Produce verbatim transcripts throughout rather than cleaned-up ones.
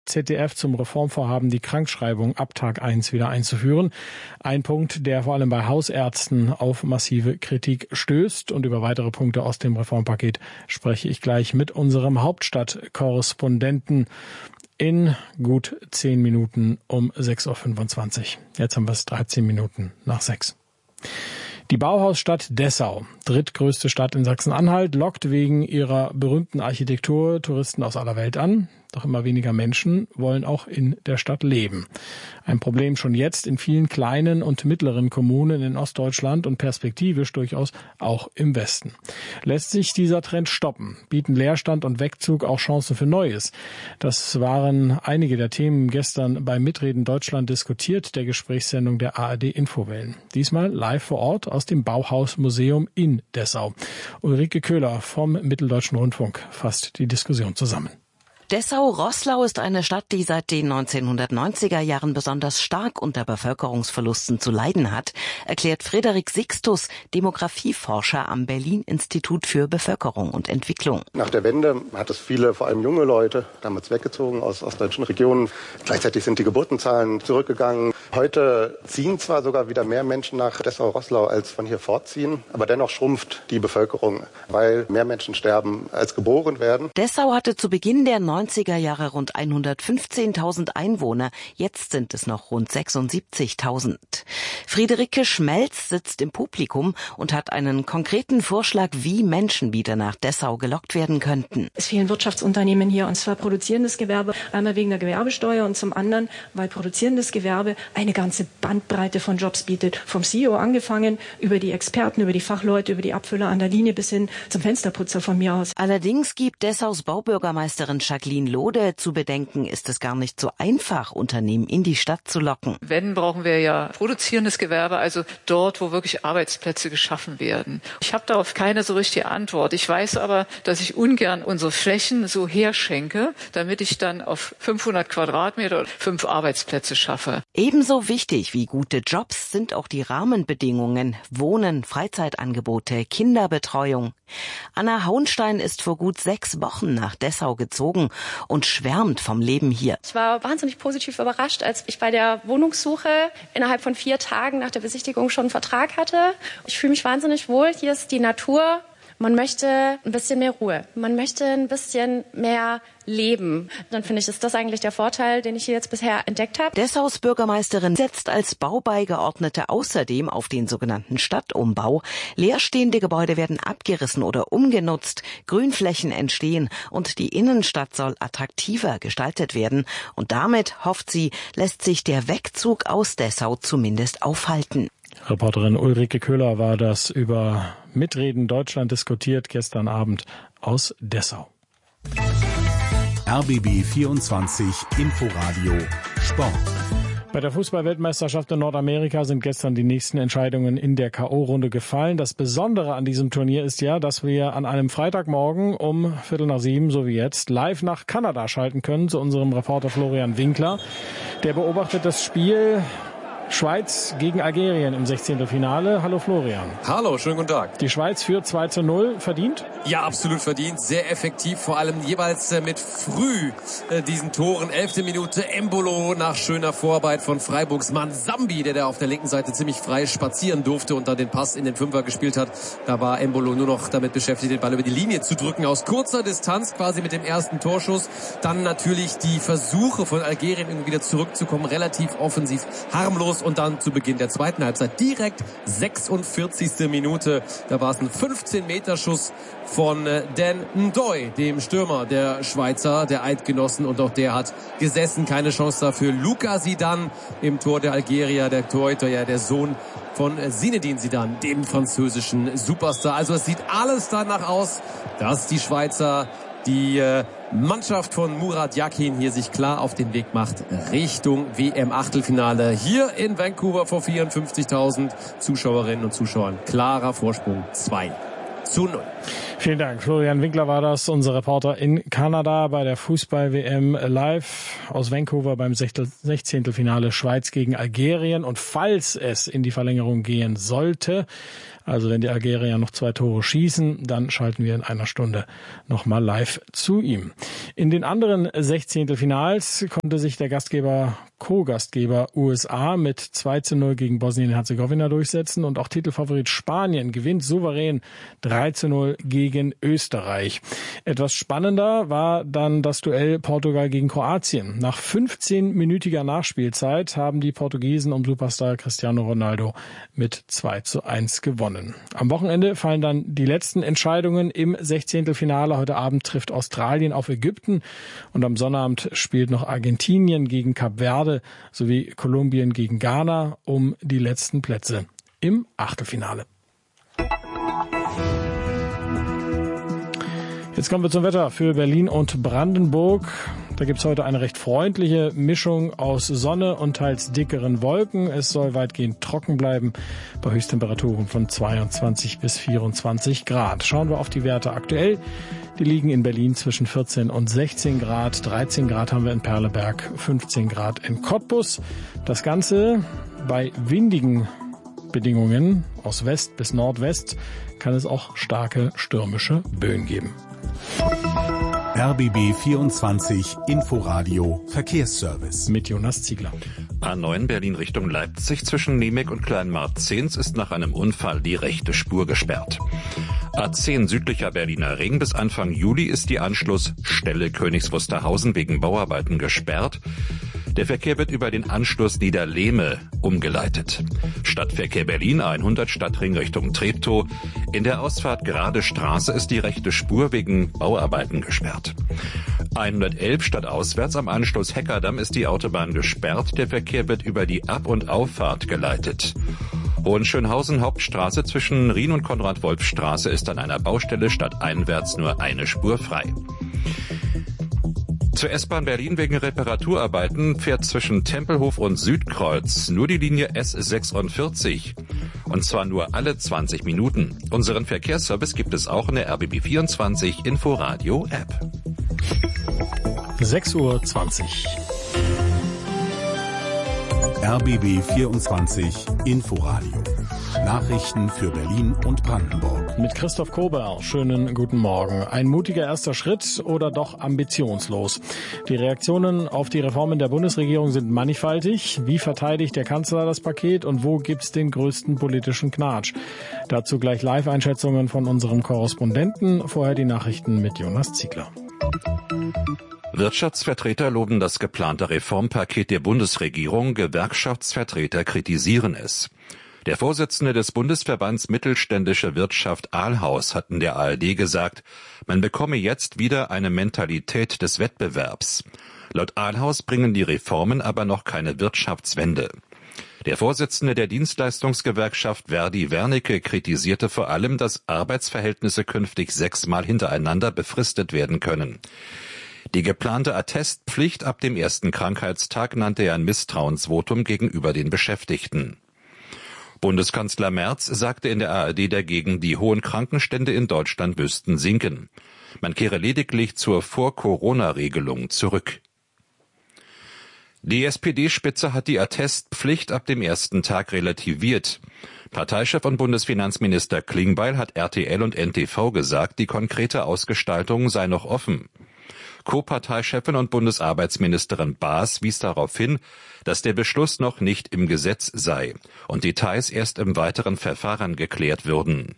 Z D F zum Reformvorhaben, die Krankschreibung ab Tag eins wieder einzuführen. Ein Punkt, der vor allem bei Hausärzten auf massive Kritik stößt. Und über weitere Punkte aus dem Reformpaket spreche ich gleich mit unserem Hauptstadtkorrespondenten in gut zehn Minuten um sechs Uhr fünfundzwanzig. Jetzt haben wir es dreizehn Minuten nach sechs. Die Bauhausstadt Dessau, drittgrößte Stadt in Sachsen-Anhalt, lockt wegen ihrer berühmten Architektur Touristen aus aller Welt an. Doch immer weniger Menschen wollen auch in der Stadt leben. Ein Problem schon jetzt in vielen kleinen und mittleren Kommunen in Ostdeutschland und perspektivisch durchaus auch im Westen. Lässt sich dieser Trend stoppen? Bieten Leerstand und Wegzug auch Chancen für Neues? Das waren einige der Themen gestern bei Mitreden Deutschland diskutiert, der Gesprächssendung der A R D Infowellen. Diesmal live vor Ort aus dem Bauhausmuseum in Dessau. Ulrike Köhler vom Mitteldeutschen Rundfunk fasst die Diskussion zusammen. Dessau-Roßlau ist eine Stadt, die seit den neunzehnhundertneunziger Jahren besonders stark unter Bevölkerungsverlusten zu leiden hat, erklärt Frederik Sixtus, Demografieforscher am Berlin-Institut für Bevölkerung und Entwicklung. Nach der Wende hat es viele, vor allem junge Leute, damals weggezogen aus ostdeutschen Regionen. Gleichzeitig sind die Geburtenzahlen zurückgegangen. Heute ziehen zwar sogar wieder mehr Menschen nach Dessau-Roßlau als von hier fortziehen, aber dennoch schrumpft die Bevölkerung, weil mehr Menschen sterben als geboren werden. Dessau hatte zu Beginn der neunziger Jahre rund hundertfünfzehntausend Einwohner, jetzt sind es noch rund sechsundsiebzigtausend. Friederike Schmelz sitzt im Publikum und hat einen konkreten Vorschlag, wie Menschen wieder nach Dessau gelockt werden könnten. Es fehlen Wirtschaftsunternehmen hier, und zwar produzierendes Gewerbe, einmal wegen der Gewerbesteuer und zum anderen, weil produzierendes Gewerbe eine ganze Bandbreite von Jobs bietet. Vom C E O angefangen, über die Experten, über die Fachleute, über die Abfüller an der Linie bis hin zum Fensterputzer von mir aus. Allerdings gibt Dessaus Baubürgermeisterin Jacqueline Lode zu bedenken, ist es gar nicht so einfach, Unternehmen in die Stadt zu locken. Wenn, brauchen wir ja produzierendes Gewerbe, also dort, wo wirklich Arbeitsplätze geschaffen werden. Ich habe darauf keine so richtige Antwort. Ich weiß aber, dass ich ungern unsere Flächen so herschenke, damit ich dann auf fünfhundert Quadratmeter fünf Arbeitsplätze schaffe. Ebenso wichtig wie gute Jobs sind auch die Rahmenbedingungen, Wohnen, Freizeitangebote, Kinderbetreuung. Anna Hauenstein ist vor gut sechs Wochen nach Dessau gezogen und schwärmt vom Leben hier. Ich war wahnsinnig positiv überrascht, als ich bei der Wohnungssuche innerhalb von vier Tagen nach der Besichtigung schon einen Vertrag hatte. Ich fühle mich wahnsinnig wohl. Hier ist die Natur. Man möchte ein bisschen mehr Ruhe. Man möchte ein bisschen mehr leben. Dann finde ich, ist das eigentlich der Vorteil, den ich hier jetzt bisher entdeckt habe. Dessaus Bürgermeisterin setzt als Baubeigeordnete außerdem auf den sogenannten Stadtumbau. Leerstehende Gebäude werden abgerissen oder umgenutzt, Grünflächen entstehen und die Innenstadt soll attraktiver gestaltet werden. Und damit, hofft sie, lässt sich der Wegzug aus Dessau zumindest aufhalten. Reporterin Ulrike Köhler war das über Mitreden Deutschland diskutiert gestern Abend aus Dessau. R B B vierundzwanzig Inforadio Sport. Bei der Fußball-Weltmeisterschaft in Nordamerika sind gestern die nächsten Entscheidungen in der K O-Runde gefallen. Das Besondere an diesem Turnier ist ja, dass wir an einem Freitagmorgen um Viertel nach sieben, so wie jetzt, live nach Kanada schalten können zu unserem Reporter Florian Winkler. Der beobachtet das Spiel Schweiz gegen Algerien im Sechzehntelfinale. Hallo Florian. Hallo, schönen guten Tag. Die Schweiz führt zwei zu null. Verdient? Ja, absolut verdient. Sehr effektiv, vor allem jeweils mit früh diesen Toren. Elfte Minute Embolo nach schöner Vorarbeit von Freiburgs Mann Sambi, der da auf der linken Seite ziemlich frei spazieren durfte und dann den Pass in den Fünfer gespielt hat. Da war Embolo nur noch damit beschäftigt, den Ball über die Linie zu drücken. Aus kurzer Distanz quasi mit dem ersten Torschuss. Dann natürlich die Versuche von Algerien, irgendwie wieder zurückzukommen. Relativ offensiv, harmlos. Und dann zu Beginn der zweiten Halbzeit direkt sechsundvierzigste Minute. Da war es ein fünfzehn-Meter-Schuss von Dan Ndoye, dem Stürmer der Schweizer, der Eidgenossen. Und auch der hat gesessen. Keine Chance dafür. Luka Zidane im Tor der Algerier, der Torhüter, ja, der Sohn von Zinedine Zidane, dem französischen Superstar. Also es sieht alles danach aus, dass die Schweizer die äh, Mannschaft von Murat Yakin hier sich klar auf den Weg macht Richtung W M-Achtelfinale. Hier in Vancouver vor vierundfünfzigtausend Zuschauerinnen und Zuschauern. Klarer Vorsprung zwei zu null. Vielen Dank. Florian Winkler war das, unser Reporter in Kanada bei der Fußball-W M live aus Vancouver beim Sechzehntelfinale Schweiz gegen Algerien. Und falls es in die Verlängerung gehen sollte, also wenn die Algerier noch zwei Tore schießen, dann schalten wir in einer Stunde nochmal live zu ihm. In den anderen Sechzehntelfinals konnte sich der Gastgeber, Co-Gastgeber U S A mit zwei zu null gegen Bosnien-Herzegowina durchsetzen und auch Titelfavorit Spanien gewinnt souverän drei zu null gegen Österreich. Etwas spannender war dann das Duell Portugal gegen Kroatien. Nach fünfzehnminütiger Nachspielzeit haben die Portugiesen um Superstar Cristiano Ronaldo mit zwei zu eins gewonnen. Am Wochenende fallen dann die letzten Entscheidungen im Sechzehntelfinale. Heute Abend trifft Australien auf Ägypten und am Sonnabend spielt noch Argentinien gegen Kap Verde sowie Kolumbien gegen Ghana um die letzten Plätze im Achtelfinale. Jetzt kommen wir zum Wetter für Berlin und Brandenburg. Da gibt's heute eine recht freundliche Mischung aus Sonne und teils dickeren Wolken. Es soll weitgehend trocken bleiben bei Höchsttemperaturen von zweiundzwanzig bis vierundzwanzig Grad. Schauen wir auf die Werte aktuell. Die liegen in Berlin zwischen vierzehn und sechzehn Grad. dreizehn Grad haben wir in Perleberg, fünfzehn Grad in Cottbus. Das Ganze bei windigen Bedingungen aus West bis Nordwest kann es auch starke stürmische Böen geben. R B B vierundzwanzig Inforadio Verkehrsservice mit Jonas Ziegler. A neun Berlin Richtung Leipzig zwischen Niemek und Kleinmarkt-Zehns ist nach einem Unfall die rechte Spur gesperrt. A zehn südlicher Berliner Ring bis Anfang Juli ist die Anschlussstelle Königs Wusterhausen wegen Bauarbeiten gesperrt. Der Verkehr wird über den Anschluss Niederlehme umgeleitet. Stadtverkehr Berlin hundert Stadtring Richtung Treptow. In der Ausfahrt Gerade Straße ist die rechte Spur wegen Bauarbeiten gesperrt. hundertelf stadtauswärts am Anschluss Heckerdamm ist die Autobahn gesperrt. Der Verkehr wird über die Ab- und Auffahrt geleitet. Hohenschönhausen Hauptstraße zwischen Rien und Konrad-Wolf-Straße ist an einer Baustelle stadteinwärts nur eine Spur frei. Zur S-Bahn Berlin wegen Reparaturarbeiten fährt zwischen Tempelhof und Südkreuz nur die Linie S sechsundvierzig. Und zwar nur alle zwanzig Minuten. Unseren Verkehrsservice gibt es auch in der R B B vierundzwanzig Inforadio App. sechs Uhr zwanzig. R B B vierundzwanzig Inforadio. Nachrichten für Berlin und Brandenburg. Mit Christoph Kober. Schönen guten Morgen. Ein mutiger erster Schritt oder doch ambitionslos? Die Reaktionen auf die Reformen der Bundesregierung sind mannigfaltig. Wie verteidigt der Kanzler das Paket und wo gibt's den größten politischen Knatsch? Dazu gleich Live-Einschätzungen von unserem Korrespondenten. Vorher die Nachrichten mit Jonas Ziegler. Wirtschaftsvertreter loben das geplante Reformpaket der Bundesregierung, Gewerkschaftsvertreter kritisieren es. Der Vorsitzende des Bundesverbands Mittelständische Wirtschaft Ahlhaus hat in der A R D gesagt, man bekomme jetzt wieder eine Mentalität des Wettbewerbs. Laut Ahlhaus bringen die Reformen aber noch keine Wirtschaftswende. Der Vorsitzende der Dienstleistungsgewerkschaft Verdi Wernicke kritisierte vor allem, dass Arbeitsverhältnisse künftig sechsmal hintereinander befristet werden können. Die geplante Attestpflicht ab dem ersten Krankheitstag nannte er ein Misstrauensvotum gegenüber den Beschäftigten. Bundeskanzler Merz sagte in der A R D dagegen, die hohen Krankenstände in Deutschland müssten sinken. Man kehre lediglich zur Vor-Corona-Regelung zurück. Die S P D-Spitze hat die Attestpflicht ab dem ersten Tag relativiert. Parteichef und Bundesfinanzminister Klingbeil hat R T L und N T V gesagt, die konkrete Ausgestaltung sei noch offen. Co-Parteichefin und Bundesarbeitsministerin Baas wies darauf hin, dass der Beschluss noch nicht im Gesetz sei und Details erst im weiteren Verfahren geklärt würden.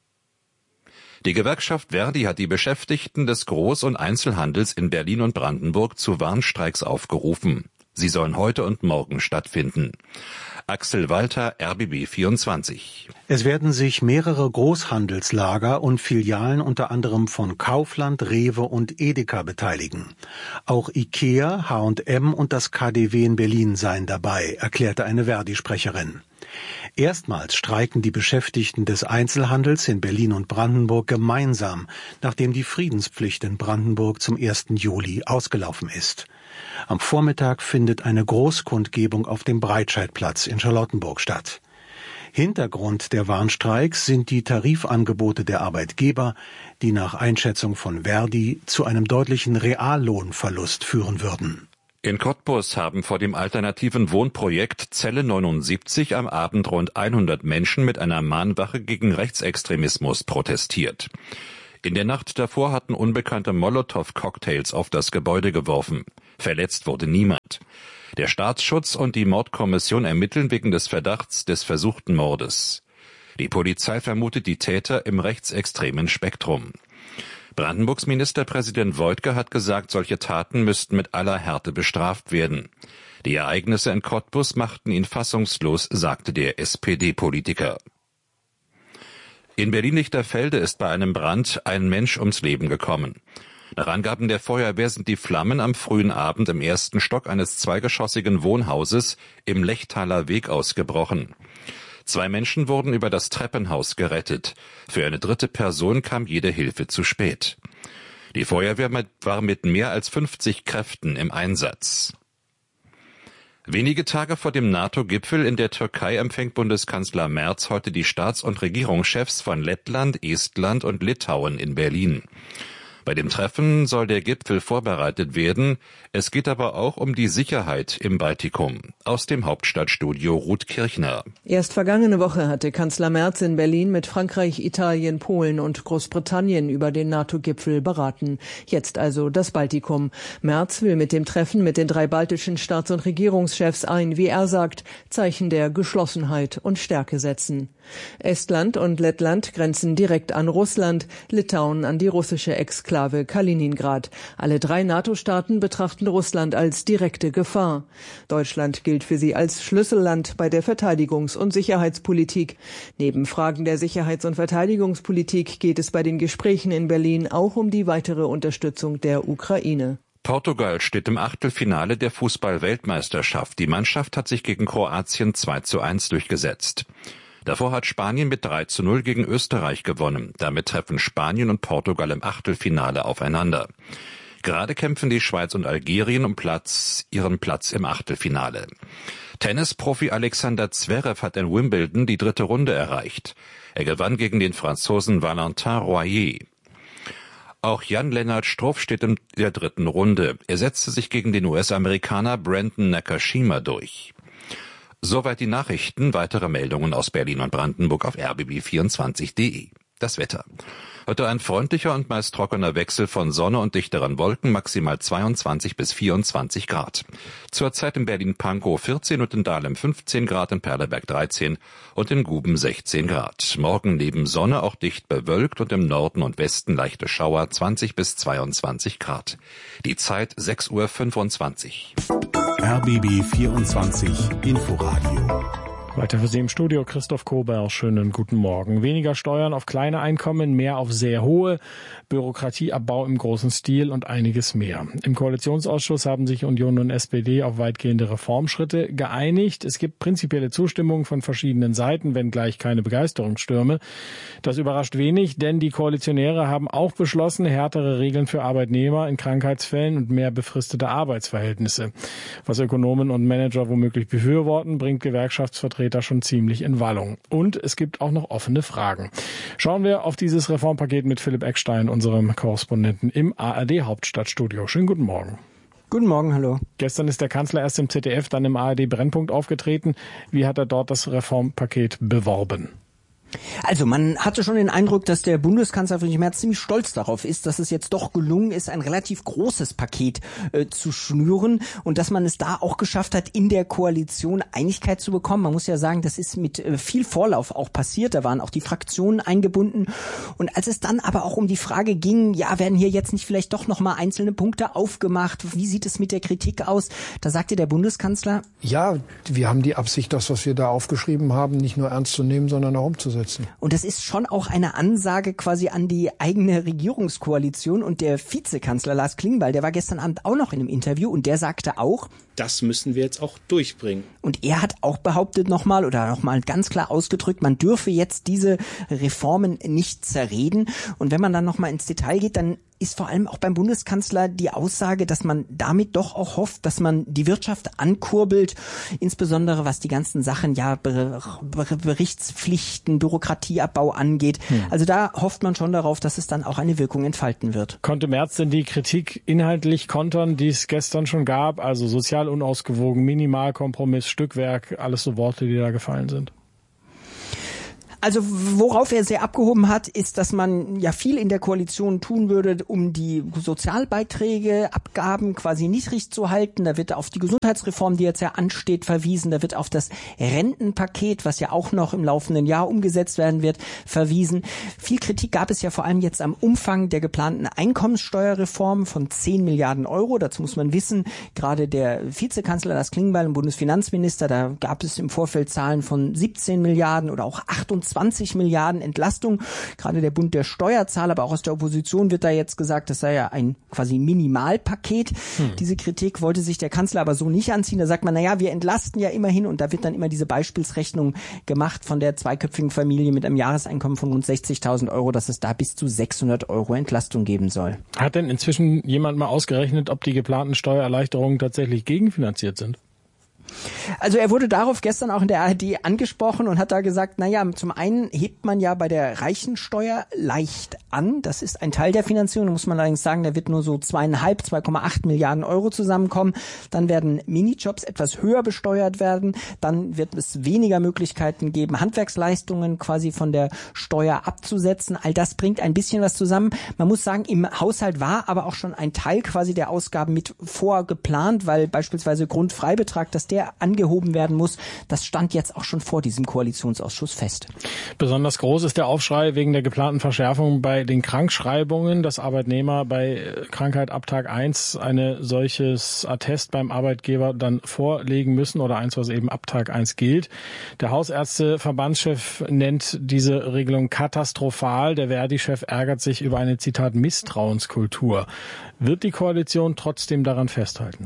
Die Gewerkschaft Verdi hat die Beschäftigten des Groß- und Einzelhandels in Berlin und Brandenburg zu Warnstreiks aufgerufen. Sie sollen heute und morgen stattfinden. Axel Walter, R B B vierundzwanzig. Es werden sich mehrere Großhandelslager und Filialen unter anderem von Kaufland, Rewe und Edeka beteiligen. Auch Ikea, H und M und das K D W in Berlin seien dabei, erklärte eine Verdi-Sprecherin. Erstmals streiken die Beschäftigten des Einzelhandels in Berlin und Brandenburg gemeinsam, nachdem die Friedenspflicht in Brandenburg zum ersten Juli ausgelaufen ist. Am Vormittag findet eine Großkundgebung auf dem Breitscheidplatz in Charlottenburg statt. Hintergrund der Warnstreiks sind die Tarifangebote der Arbeitgeber, die nach Einschätzung von Verdi zu einem deutlichen Reallohnverlust führen würden. In Cottbus haben vor dem alternativen Wohnprojekt Zelle neunundsiebzig am Abend rund hundert Menschen mit einer Mahnwache gegen Rechtsextremismus protestiert. In der Nacht davor hatten Unbekannte Molotow-Cocktails auf das Gebäude geworfen. Verletzt wurde niemand. Der Staatsschutz und die Mordkommission ermitteln wegen des Verdachts des versuchten Mordes. Die Polizei vermutet die Täter im rechtsextremen Spektrum. Brandenburgs Ministerpräsident Woidke hat gesagt, solche Taten müssten mit aller Härte bestraft werden. Die Ereignisse in Cottbus machten ihn fassungslos, sagte der S P D-Politiker. In Berlin-Lichterfelde ist bei einem Brand ein Mensch ums Leben gekommen. Nach Angaben der Feuerwehr sind die Flammen am frühen Abend im ersten Stock eines zweigeschossigen Wohnhauses im Lechtaler Weg ausgebrochen. Zwei Menschen wurden über das Treppenhaus gerettet. Für eine dritte Person kam jede Hilfe zu spät. Die Feuerwehr war mit mehr als fünfzig Kräften im Einsatz. Wenige Tage vor dem NATO-Gipfel in der Türkei empfängt Bundeskanzler Merz heute die Staats- und Regierungschefs von Lettland, Estland und Litauen in Berlin. Bei dem Treffen soll der Gipfel vorbereitet werden. Es geht aber auch um die Sicherheit im Baltikum. Aus dem Hauptstadtstudio Ruth Kirchner. Erst vergangene Woche hatte Kanzler Merz in Berlin mit Frankreich, Italien, Polen und Großbritannien über den NATO-Gipfel beraten. Jetzt also das Baltikum. Merz will mit dem Treffen mit den drei baltischen Staats- und Regierungschefs ein, wie er sagt, Zeichen der Geschlossenheit und Stärke setzen. Estland und Lettland grenzen direkt an Russland, Litauen an die russische Exklave Kaliningrad. Alle drei NATO-Staaten betrachten Russland als direkte Gefahr. Deutschland gilt für sie als Schlüsselland bei der Verteidigungs- und Sicherheitspolitik. Neben Fragen der Sicherheits- und Verteidigungspolitik geht es bei den Gesprächen in Berlin auch um die weitere Unterstützung der Ukraine. Portugal steht im Achtelfinale der Fußball-Weltmeisterschaft. Die Mannschaft hat sich gegen Kroatien zwei zu eins durchgesetzt. Davor hat Spanien mit drei zu null gegen Österreich gewonnen. Damit treffen Spanien und Portugal im Achtelfinale aufeinander. Gerade kämpfen die Schweiz und Algerien um Platz, ihren Platz im Achtelfinale. Tennisprofi Alexander Zverev hat in Wimbledon die dritte Runde erreicht. Er gewann gegen den Franzosen Valentin Royer. Auch Jan-Lennart Struff steht in der dritten Runde. Er setzte sich gegen den U S-Amerikaner Brandon Nakashima durch. Soweit die Nachrichten. Weitere Meldungen aus Berlin und Brandenburg auf r b b vierundzwanzig punkt d e. Das Wetter. Heute ein freundlicher und meist trockener Wechsel von Sonne und dichteren Wolken, maximal zweiundzwanzig bis vierundzwanzig Grad. Zurzeit in Berlin-Pankow vierzehn und in Dahlem fünfzehn Grad, in Perleberg dreizehn und in Guben sechzehn Grad. Morgen neben Sonne auch dicht bewölkt und im Norden und Westen leichte Schauer, zwanzig bis zweiundzwanzig Grad. Die Zeit sechs Uhr fünfundzwanzig. R B B vierundzwanzig Inforadio. Weiter für Sie im Studio Christoph Kober. Schönen guten Morgen. Weniger Steuern auf kleine Einkommen, mehr auf sehr hohe, Bürokratieabbau im großen Stil und einiges mehr. Im Koalitionsausschuss haben sich Union und S P D auf weitgehende Reformschritte geeinigt. Es gibt prinzipielle Zustimmung von verschiedenen Seiten, wenngleich keine Begeisterungsstürme. Das überrascht wenig, denn die Koalitionäre haben auch beschlossen, härtere Regeln für Arbeitnehmer in Krankheitsfällen und mehr befristete Arbeitsverhältnisse. Was Ökonomen und Manager womöglich befürworten, bringt Gewerkschaftsvertreter schon ziemlich in Wallung. Und es gibt auch noch offene Fragen. Schauen wir auf dieses Reformpaket mit Philipp Eckstein, unserem Korrespondenten im A R D-Hauptstadtstudio. Schönen guten Morgen. Guten Morgen, hallo. Gestern ist der Kanzler erst im Z D F, dann im A R D-Brennpunkt aufgetreten. Wie hat er dort das Reformpaket beworben? Also man hatte schon den Eindruck, dass der Bundeskanzler Friedrich Merz ziemlich stolz darauf ist, dass es jetzt doch gelungen ist, ein relativ großes Paket äh, zu schnüren und dass man es da auch geschafft hat, in der Koalition Einigkeit zu bekommen. Man muss ja sagen, das ist mit äh, viel Vorlauf auch passiert. Da waren auch die Fraktionen eingebunden. Und als es dann aber auch um die Frage ging, ja, werden hier jetzt nicht vielleicht doch nochmal einzelne Punkte aufgemacht? Wie sieht es mit der Kritik aus? Da sagte der Bundeskanzler: Ja, wir haben die Absicht, das, was wir da aufgeschrieben haben, nicht nur ernst zu nehmen, sondern auch umzusetzen. Und das ist schon auch eine Ansage quasi an die eigene Regierungskoalition. Und der Vizekanzler Lars Klingbeil, der war gestern Abend auch noch in einem Interview und der sagte auch, das müssen wir jetzt auch durchbringen. Und er hat auch behauptet nochmal oder nochmal ganz klar ausgedrückt, man dürfe jetzt diese Reformen nicht zerreden. Und wenn man dann nochmal ins Detail geht, dann ist vor allem auch beim Bundeskanzler die Aussage, dass man damit doch auch hofft, dass man die Wirtschaft ankurbelt, insbesondere was die ganzen Sachen, ja, Berichtspflichten, Bürokratieabbau angeht. Hm. Also da hofft man schon darauf, dass es dann auch eine Wirkung entfalten wird. Konnte Merz denn die Kritik inhaltlich kontern, die es gestern schon gab? Also sozial unausgewogen, Minimalkompromiss, Stückwerk, alles so Worte, die da gefallen sind. Also worauf er sehr abgehoben hat, ist, dass man ja viel in der Koalition tun würde, um die Sozialbeiträge, Abgaben quasi niedrig zu halten. Da wird auf die Gesundheitsreform, die jetzt ja ansteht, verwiesen. Da wird auf das Rentenpaket, was ja auch noch im laufenden Jahr umgesetzt werden wird, verwiesen. Viel Kritik gab es ja vor allem jetzt am Umfang der geplanten Einkommenssteuerreform von zehn Milliarden Euro. Dazu muss man wissen, gerade der Vizekanzler Lars Klingbeil und Bundesfinanzminister, da gab es im Vorfeld Zahlen von siebzehn Milliarden oder auch achtundzwanzig Milliarden Entlastung. Gerade der Bund der Steuerzahler, aber auch aus der Opposition wird da jetzt gesagt, das sei ja ein quasi Minimalpaket. Hm. Diese Kritik wollte sich der Kanzler aber so nicht anziehen. Da sagt man, naja, wir entlasten ja immerhin, und da wird dann immer diese Beispielsrechnung gemacht von der zweiköpfigen Familie mit einem Jahreseinkommen von rund sechzigtausend Euro, dass es da bis zu sechshundert Euro Entlastung geben soll. Hat denn inzwischen jemand mal ausgerechnet, ob die geplanten Steuererleichterungen tatsächlich gegenfinanziert sind? Also er wurde darauf gestern auch in der A R D angesprochen und hat da gesagt, naja, zum einen hebt man ja bei der Reichensteuer leicht an. Das ist ein Teil der Finanzierung. Da muss man allerdings sagen, da wird nur so zweieinhalb, zwei Komma acht Milliarden Euro zusammenkommen. Dann werden Minijobs etwas höher besteuert werden. Dann wird es weniger Möglichkeiten geben, Handwerksleistungen quasi von der Steuer abzusetzen. All das bringt ein bisschen was zusammen. Man muss sagen, im Haushalt war aber auch schon ein Teil quasi der Ausgaben mit vorgeplant, weil beispielsweise Grundfreibetrag, dass der angehoben werden muss. Das stand jetzt auch schon vor diesem Koalitionsausschuss fest. Besonders groß ist der Aufschrei wegen der geplanten Verschärfung bei den Krankschreibungen, dass Arbeitnehmer bei Krankheit ab Tag eins eine solches Attest beim Arbeitgeber dann vorlegen müssen oder eins, was eben ab Tag eins gilt. Der Hausärzteverbandschef nennt diese Regelung katastrophal. Der Verdi-Chef ärgert sich über eine, Zitat, Misstrauenskultur. Wird die Koalition trotzdem daran festhalten?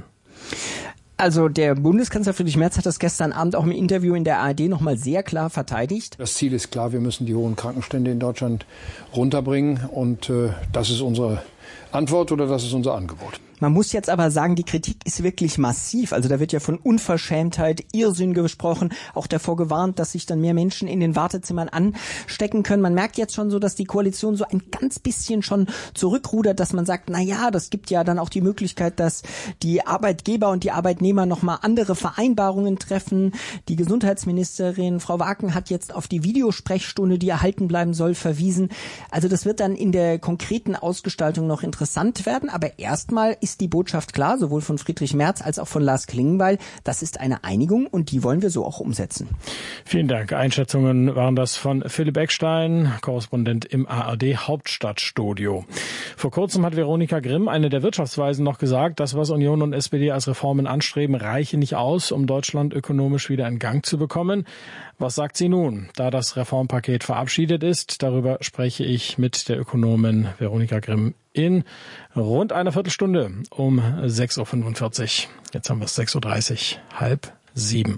Also der Bundeskanzler Friedrich Merz hat das gestern Abend auch im Interview in der A R D nochmal sehr klar verteidigt. Das Ziel ist klar, wir müssen die hohen Krankenstände in Deutschland runterbringen, und äh, das ist unsere Antwort oder das ist unser Angebot. Man muss jetzt aber sagen, die Kritik ist wirklich massiv. Also da wird ja von Unverschämtheit, Irrsinn gesprochen, auch davor gewarnt, dass sich dann mehr Menschen in den Wartezimmern anstecken können. Man merkt jetzt schon so, dass die Koalition so ein ganz bisschen schon zurückrudert, dass man sagt, na ja, das gibt ja dann auch die Möglichkeit, dass die Arbeitgeber und die Arbeitnehmer nochmal andere Vereinbarungen treffen. Die Gesundheitsministerin Frau Wagen hat jetzt auf die Videosprechstunde, die erhalten bleiben soll, verwiesen. Also das wird dann in der konkreten Ausgestaltung noch interessant werden. Aber erstmal ist die Botschaft klar, sowohl von Friedrich Merz als auch von Lars Klingbeil. Das ist eine Einigung und die wollen wir so auch umsetzen. Vielen Dank. Einschätzungen waren das von Philipp Eckstein, Korrespondent im A R D Hauptstadtstudio. Vor kurzem hat Veronika Grimm, eine der Wirtschaftsweisen, noch gesagt, das, was Union und S P D als Reformen anstreben, reiche nicht aus, um Deutschland ökonomisch wieder in Gang zu bekommen. Was sagt sie nun, da das Reformpaket verabschiedet ist? Darüber spreche ich mit der Ökonomin Veronika Grimm in rund einer Viertelstunde um sechs Uhr fünfundvierzig. Jetzt haben wir es sechs Uhr dreißig, halb sieben.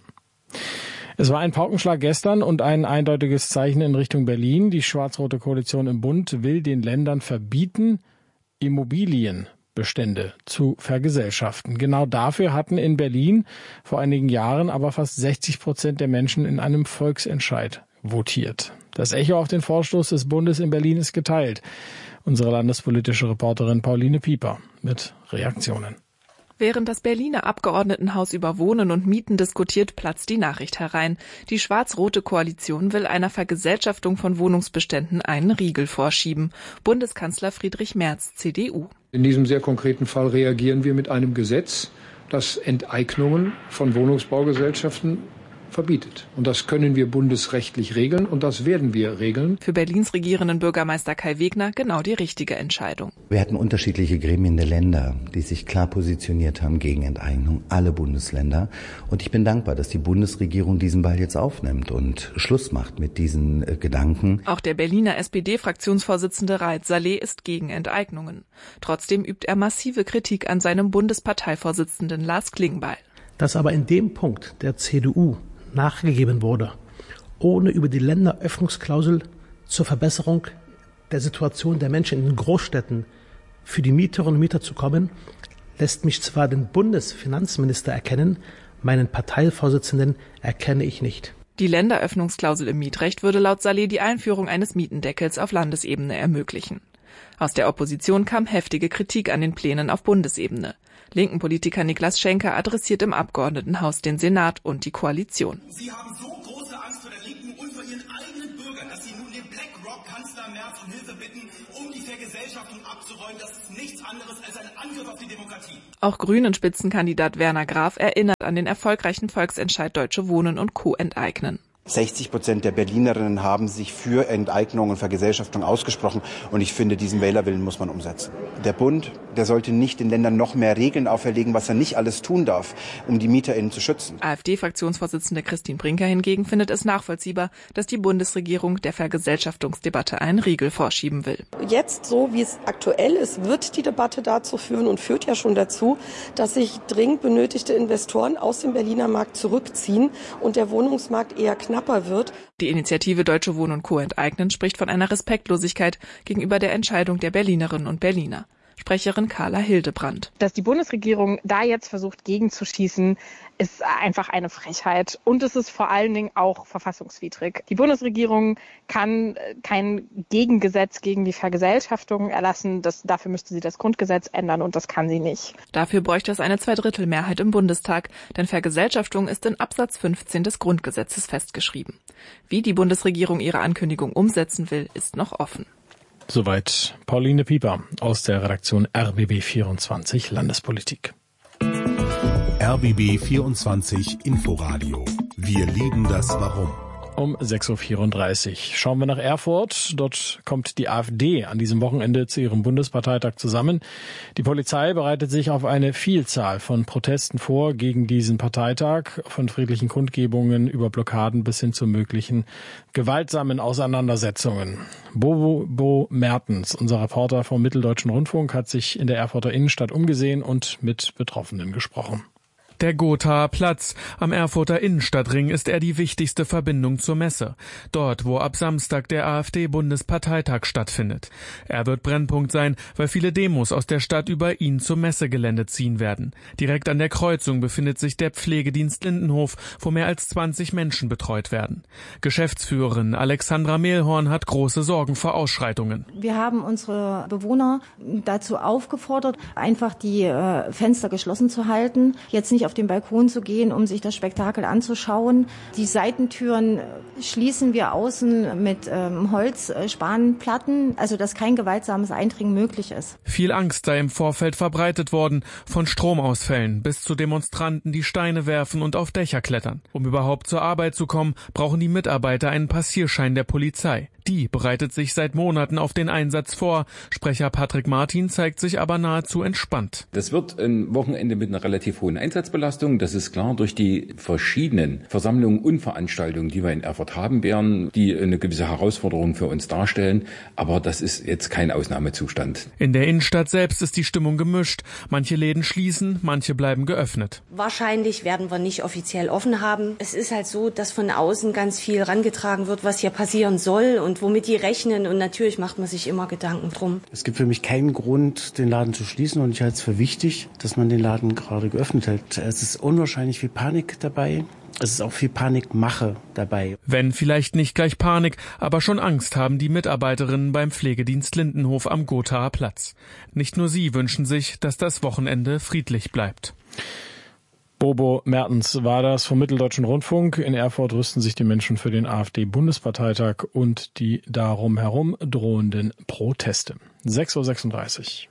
Es war ein Paukenschlag gestern und ein eindeutiges Zeichen in Richtung Berlin. Die schwarz-rote Koalition im Bund will den Ländern verbieten, Immobilienbestände zu vergesellschaften. Genau dafür hatten in Berlin vor einigen Jahren aber fast sechzig Prozent der Menschen in einem Volksentscheid votiert. Das Echo auf den Vorstoß des Bundes in Berlin ist geteilt. Unsere landespolitische Reporterin Pauline Pieper mit Reaktionen. Während das Berliner Abgeordnetenhaus über Wohnen und Mieten diskutiert, platzt die Nachricht herein. Die schwarz-rote Koalition will einer Vergesellschaftung von Wohnungsbeständen einen Riegel vorschieben. Bundeskanzler Friedrich Merz, C D U. In diesem sehr konkreten Fall reagieren wir mit einem Gesetz, das Enteignungen von Wohnungsbaugesellschaften verbietet. Und das können wir bundesrechtlich regeln und das werden wir regeln. Für Berlins regierenden Bürgermeister Kai Wegner genau die richtige Entscheidung. Wir hatten unterschiedliche Gremien der Länder, die sich klar positioniert haben gegen Enteignung, alle Bundesländer. Und ich bin dankbar, dass die Bundesregierung diesen Ball jetzt aufnimmt und Schluss macht mit diesen äh, Gedanken. Auch der Berliner S P D-Fraktionsvorsitzende Raed Saleh ist gegen Enteignungen. Trotzdem übt er massive Kritik an seinem Bundesparteivorsitzenden Lars Klingbeil. Dass aber in dem Punkt der C D U nachgegeben wurde, ohne über die Länderöffnungsklausel zur Verbesserung der Situation der Menschen in den Großstädten für die Mieterinnen und Mieter zu kommen, lässt mich zwar den Bundesfinanzminister erkennen, meinen Parteivorsitzenden erkenne ich nicht. Die Länderöffnungsklausel im Mietrecht würde laut Saleh die Einführung eines Mietendeckels auf Landesebene ermöglichen. Aus der Opposition kam heftige Kritik an den Plänen auf Bundesebene. Linken Politiker Niklas Schenker adressiert im Abgeordnetenhaus den Senat und die Koalition. Sie haben so große Angst vor der Linken und vor ihren eigenen Bürgern, dass sie nun den BlackRock-Kanzler Merz um Hilfe bitten, um die Vergesellschaftung abzuräumen. Das ist nichts anderes als ein Angriff auf die Demokratie. Auch Grünen-Spitzenkandidat Werner Graf erinnert an den erfolgreichen Volksentscheid Deutsche Wohnen und Co. enteignen. sechzig Prozent der Berlinerinnen haben sich für Enteignung und Vergesellschaftung ausgesprochen. Und ich finde, diesen Wählerwillen muss man umsetzen. Der Bund, der sollte nicht den Ländern noch mehr Regeln auferlegen, was er nicht alles tun darf, um die MieterInnen zu schützen. AfD-Fraktionsvorsitzende Christine Brinker hingegen findet es nachvollziehbar, dass die Bundesregierung der Vergesellschaftungsdebatte einen Riegel vorschieben will. Jetzt, so wie es aktuell ist, wird die Debatte dazu führen und führt ja schon dazu, dass sich dringend benötigte Investoren aus dem Berliner Markt zurückziehen und der Wohnungsmarkt eher knapp wird. Die Initiative Deutsche Wohnen und Co. enteignen spricht von einer Respektlosigkeit gegenüber der Entscheidung der Berlinerinnen und Berliner. Sprecherin Carla Hildebrand. Dass die Bundesregierung da jetzt versucht, gegenzuschießen, ist einfach eine Frechheit. Und es ist vor allen Dingen auch verfassungswidrig. Die Bundesregierung kann kein Gegengesetz gegen die Vergesellschaftung erlassen. Das, dafür müsste sie das Grundgesetz ändern und das kann sie nicht. Dafür bräuchte es eine Zweidrittelmehrheit im Bundestag, denn Vergesellschaftung ist in Absatz fünfzehn des Grundgesetzes festgeschrieben. Wie die Bundesregierung ihre Ankündigung umsetzen will, ist noch offen. Soweit Pauline Pieper aus der Redaktion R B B vierundzwanzig Landespolitik. R B B vierundzwanzig Inforadio. Wir lieben das Warum. Um sechs Uhr vierunddreißig schauen wir nach Erfurt. Dort kommt die AfD an diesem Wochenende zu ihrem Bundesparteitag zusammen. Die Polizei bereitet sich auf eine Vielzahl von Protesten vor gegen diesen Parteitag, von friedlichen Kundgebungen über Blockaden bis hin zu möglichen gewaltsamen Auseinandersetzungen. Bobo Bo Mertens, unser Reporter vom Mitteldeutschen Rundfunk, hat sich in der Erfurter Innenstadt umgesehen und mit Betroffenen gesprochen. Der Gothaer Platz am Erfurter Innenstadtring ist er die wichtigste Verbindung zur Messe. Dort, wo ab Samstag der AfD-Bundesparteitag stattfindet. Er wird Brennpunkt sein, weil viele Demos aus der Stadt über ihn zum Messegelände ziehen werden. Direkt an der Kreuzung befindet sich der Pflegedienst Lindenhof, wo mehr als zwanzig Menschen betreut werden. Geschäftsführerin Alexandra Mehlhorn hat große Sorgen vor Ausschreitungen. Wir haben unsere Bewohner dazu aufgefordert, einfach die äh, Fenster geschlossen zu halten, jetzt nicht auf den Balkon zu gehen, um sich das Spektakel anzuschauen. Die Seitentüren schließen wir außen mit ähm, Holzspanplatten, also dass kein gewaltsames Eindringen möglich ist. Viel Angst sei im Vorfeld verbreitet worden, von Stromausfällen bis zu Demonstranten, die Steine werfen und auf Dächer klettern. Um überhaupt zur Arbeit zu kommen, brauchen die Mitarbeiter einen Passierschein der Polizei. Die bereitet sich seit Monaten auf den Einsatz vor. Sprecher Patrick Martin zeigt sich aber nahezu entspannt. Das wird ein Wochenende mit einer relativ hohen Einsatzbelastung. Das ist klar durch die verschiedenen Versammlungen und Veranstaltungen, die wir in Erfurt haben werden, die eine gewisse Herausforderung für uns darstellen. Aber das ist jetzt kein Ausnahmezustand. In der Innenstadt selbst ist die Stimmung gemischt. Manche Läden schließen, manche bleiben geöffnet. Wahrscheinlich werden wir nicht offiziell offen haben. Es ist halt so, dass von außen ganz viel rangetragen wird, was hier passieren soll und womit die rechnen. Und natürlich macht man sich immer Gedanken drum. Es gibt für mich keinen Grund, den Laden zu schließen. Und ich halte es für wichtig, dass man den Laden gerade geöffnet hält. Es ist unwahrscheinlich viel Panik dabei. Es ist auch viel Panikmache dabei. Wenn vielleicht nicht gleich Panik, aber schon Angst haben die Mitarbeiterinnen beim Pflegedienst Lindenhof am Gothaer Platz. Nicht nur sie wünschen sich, dass das Wochenende friedlich bleibt. Bobo Mertens war das vom Mitteldeutschen Rundfunk. In Erfurt rüsten sich die Menschen für den AfD-Bundesparteitag und die darum herum drohenden Proteste. sechs Uhr sechsunddreißig.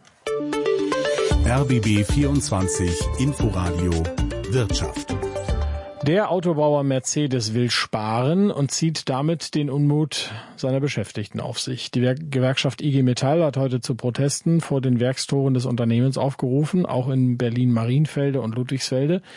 R B B vierundzwanzig Inforadio Wirtschaft. Der Autobauer Mercedes will sparen und zieht damit den Unmut seiner Beschäftigten auf sich. Die Gewerkschaft I G Metall hat heute zu Protesten vor den Werkstoren des Unternehmens aufgerufen, auch in Berlin-Marienfelde und Ludwigsfelde.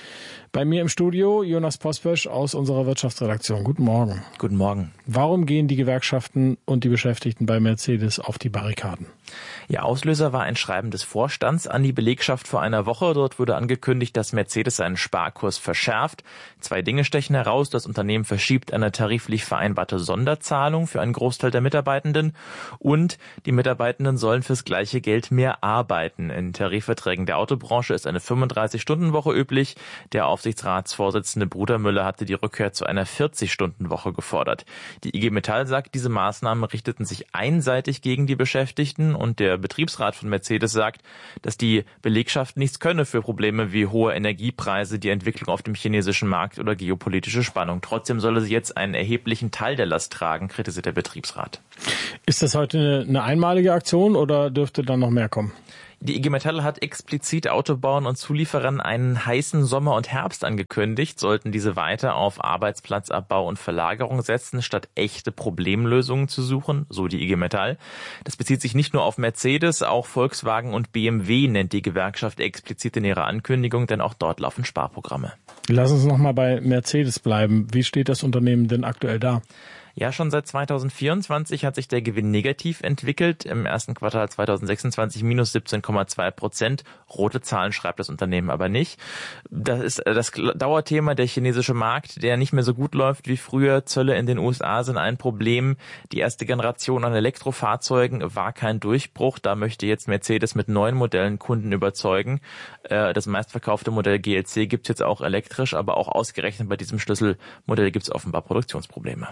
Bei mir im Studio Jonas Pospösch aus unserer Wirtschaftsredaktion. Guten Morgen. Guten Morgen. Warum gehen die Gewerkschaften und die Beschäftigten bei Mercedes auf die Barrikaden? Ja, Auslöser war ein Schreiben des Vorstands an die Belegschaft vor einer Woche. Dort wurde angekündigt, dass Mercedes seinen Sparkurs verschärft. Zwei Dinge stechen heraus. Das Unternehmen verschiebt eine tariflich vereinbarte Sonderzahlung für einen Großteil der Mitarbeitenden und die Mitarbeitenden sollen fürs gleiche Geld mehr arbeiten. In Tarifverträgen der Autobranche ist eine fünfunddreißig-Stunden-Woche üblich. Der Aufsichtsratsvorsitzende Brudermüller hatte die Rückkehr zu einer vierzig-Stunden-Woche gefordert. Die I G Metall sagt, diese Maßnahmen richteten sich einseitig gegen die Beschäftigten und der Betriebsrat von Mercedes sagt, dass die Belegschaft nichts könne für Probleme wie hohe Energiepreise, die Entwicklung auf dem chinesischen Markt oder geopolitische Spannung. Trotzdem solle sie jetzt einen erheblichen Teil der Last tragen, kritisiert der Betriebsrat. Ist das heute eine einmalige Aktion oder dürfte dann noch mehr kommen? Die I G Metall hat explizit Autobauern und Zulieferern einen heißen Sommer und Herbst angekündigt, sollten diese weiter auf Arbeitsplatzabbau und Verlagerung setzen, statt echte Problemlösungen zu suchen, so die I G Metall. Das bezieht sich nicht nur auf Mercedes, auch Volkswagen und B M W nennt die Gewerkschaft explizit in ihrer Ankündigung, denn auch dort laufen Sparprogramme. Lass uns noch mal bei Mercedes bleiben. Wie steht das Unternehmen denn aktuell da? Ja, schon seit zweitausendvierundzwanzig hat sich der Gewinn negativ entwickelt. Im ersten Quartal zweitausendsechsundzwanzig minus siebzehn Komma zwei Prozent. Rote Zahlen schreibt das Unternehmen aber nicht. Das ist das Dauerthema, der chinesische Markt, der nicht mehr so gut läuft wie früher. Zölle in den U S A sind ein Problem. Die erste Generation an Elektrofahrzeugen war kein Durchbruch. Da möchte jetzt Mercedes mit neuen Modellen Kunden überzeugen. Das meistverkaufte Modell G L C gibt's jetzt auch elektrisch, aber auch ausgerechnet bei diesem Schlüsselmodell gibt's offenbar Produktionsprobleme.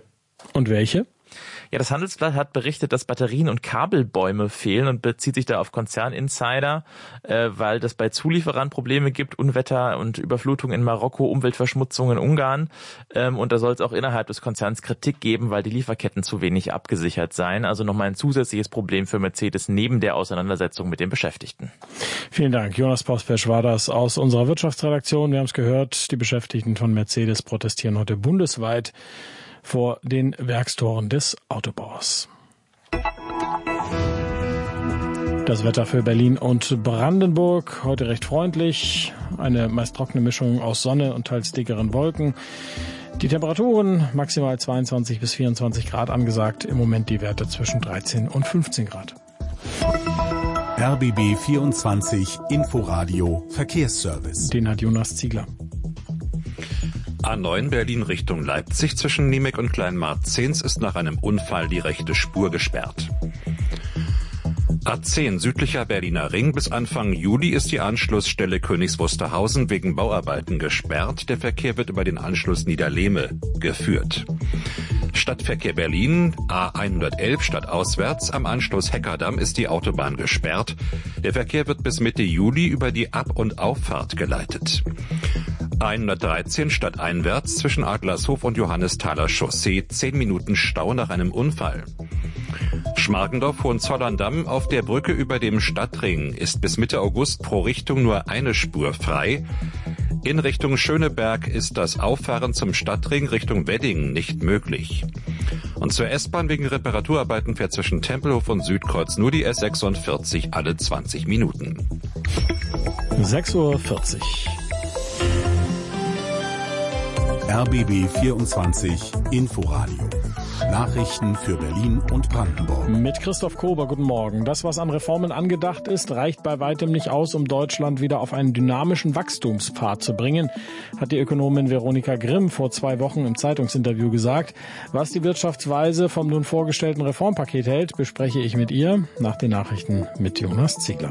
Und welche? Ja, das Handelsblatt hat berichtet, dass Batterien und Kabelbäume fehlen und bezieht sich da auf Konzerninsider, äh, weil das bei Zulieferern Probleme gibt, Unwetter und Überflutung in Marokko, Umweltverschmutzung in Ungarn. Ähm, und da soll es auch innerhalb des Konzerns Kritik geben, weil die Lieferketten zu wenig abgesichert seien. Also nochmal ein zusätzliches Problem für Mercedes neben der Auseinandersetzung mit den Beschäftigten. Vielen Dank. Jonas Pospösch war das aus unserer Wirtschaftsredaktion. Wir haben es gehört, die Beschäftigten von Mercedes protestieren heute bundesweit vor den Werkstoren des Autobauers. Das Wetter für Berlin und Brandenburg. Heute recht freundlich. Eine meist trockene Mischung aus Sonne und teils dickeren Wolken. Die Temperaturen maximal zweiundzwanzig bis vierundzwanzig Grad angesagt. Im Moment die Werte zwischen dreizehn und fünfzehn Grad. R B B vierundzwanzig Inforadio Verkehrsservice. Den hat Jonas Ziegler. A neun Berlin Richtung Leipzig zwischen Niemek und Kleinmarkt-Zehns ist nach einem Unfall die rechte Spur gesperrt. A zehn südlicher Berliner Ring bis Anfang Juli ist die Anschlussstelle Königs Wusterhausen wegen Bauarbeiten gesperrt. Der Verkehr wird über den Anschluss Niederlehme geführt. Stadtverkehr Berlin, A hundertelf stadtauswärts, am Anschluss Heckerdamm ist die Autobahn gesperrt. Der Verkehr wird bis Mitte Juli über die Ab- und Auffahrt geleitet. A hundertdreizehn stadteinwärts zwischen Adlershof und Johannesthaler Chaussee, zehn Minuten Stau nach einem Unfall. Schmargendorf-Hohenzollern-Damm auf der Brücke über dem Stadtring ist bis Mitte August pro Richtung nur eine Spur frei. In Richtung Schöneberg ist das Auffahren zum Stadtring Richtung Wedding nicht möglich. Und zur S-Bahn wegen Reparaturarbeiten fährt zwischen Tempelhof und Südkreuz nur die S sechsundvierzig alle zwanzig Minuten. sechs Uhr vierzig. R B B vierundzwanzig Inforadio. Nachrichten für Berlin und Brandenburg. Mit Christoph Kober, guten Morgen. Das, was an Reformen angedacht ist, reicht bei weitem nicht aus, um Deutschland wieder auf einen dynamischen Wachstumspfad zu bringen, hat die Ökonomin Veronika Grimm vor zwei Wochen im Zeitungsinterview gesagt. Was die Wirtschaftsweise vom nun vorgestellten Reformpaket hält, bespreche ich mit ihr nach den Nachrichten mit Jonas Ziegler.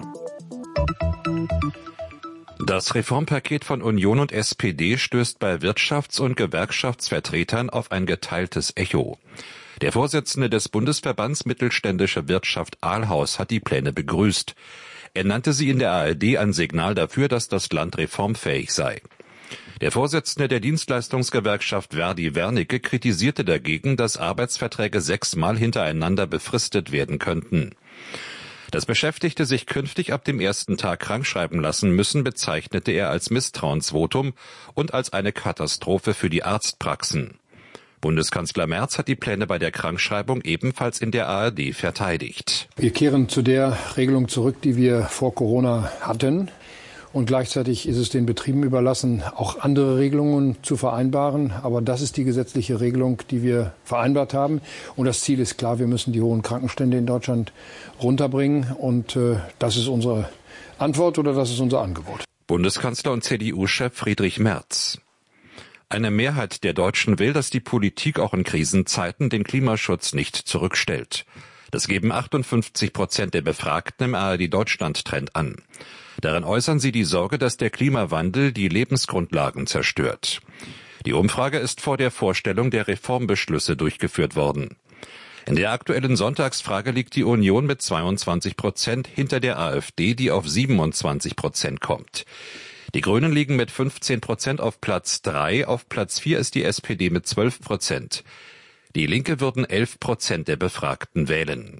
Das Reformpaket von Union und S P D stößt bei Wirtschafts- und Gewerkschaftsvertretern auf ein geteiltes Echo. Der Vorsitzende des Bundesverbands Mittelständische Wirtschaft Ahlhaus hat die Pläne begrüßt. Er nannte sie in der A R D ein Signal dafür, dass das Land reformfähig sei. Der Vorsitzende der Dienstleistungsgewerkschaft Verdi Wernicke kritisierte dagegen, dass Arbeitsverträge sechsmal hintereinander befristet werden könnten. Dass Beschäftigte sich künftig ab dem ersten Tag krankschreiben lassen müssen, bezeichnete er als Misstrauensvotum und als eine Katastrophe für die Arztpraxen. Bundeskanzler Merz hat die Pläne bei der Krankschreibung ebenfalls in der A R D verteidigt. Wir kehren zu der Regelung zurück, die wir vor Corona hatten. Und gleichzeitig ist es den Betrieben überlassen, auch andere Regelungen zu vereinbaren. Aber das ist die gesetzliche Regelung, die wir vereinbart haben. Und das Ziel ist klar, wir müssen die hohen Krankenstände in Deutschland runterbringen. Und äh, das ist unsere Antwort oder das ist unser Angebot. Bundeskanzler und C D U-Chef Friedrich Merz. Eine Mehrheit der Deutschen will, dass die Politik auch in Krisenzeiten den Klimaschutz nicht zurückstellt. Das geben achtundfünfzig Prozent der Befragten im A R D-Deutschland-Trend an. Darin äußern sie die Sorge, dass der Klimawandel die Lebensgrundlagen zerstört. Die Umfrage ist vor der Vorstellung der Reformbeschlüsse durchgeführt worden. In der aktuellen Sonntagsfrage liegt die Union mit zweiundzwanzig Prozent hinter der AfD, die auf siebenundzwanzig Prozent kommt. Die Grünen liegen mit fünfzehn Prozent auf Platz drei, auf Platz vier ist die S P D mit zwölf Prozent. Die Linke würden elf Prozent der Befragten wählen.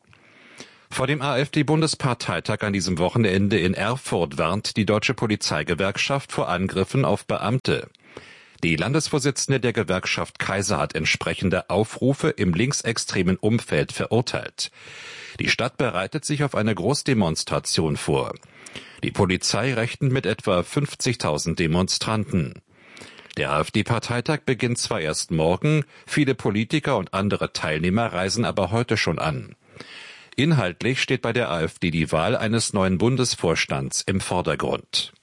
Vor dem AfD-Bundesparteitag an diesem Wochenende in Erfurt warnt die Deutsche Polizeigewerkschaft vor Angriffen auf Beamte. Die Landesvorsitzende der Gewerkschaft Kaiser hat entsprechende Aufrufe im linksextremen Umfeld verurteilt. Die Stadt bereitet sich auf eine Großdemonstration vor. Die Polizei rechnet mit etwa fünfzigtausend Demonstranten. Der AfD-Parteitag beginnt zwar erst morgen, viele Politiker und andere Teilnehmer reisen aber heute schon an. Inhaltlich steht bei der AfD die Wahl eines neuen Bundesvorstands im Vordergrund.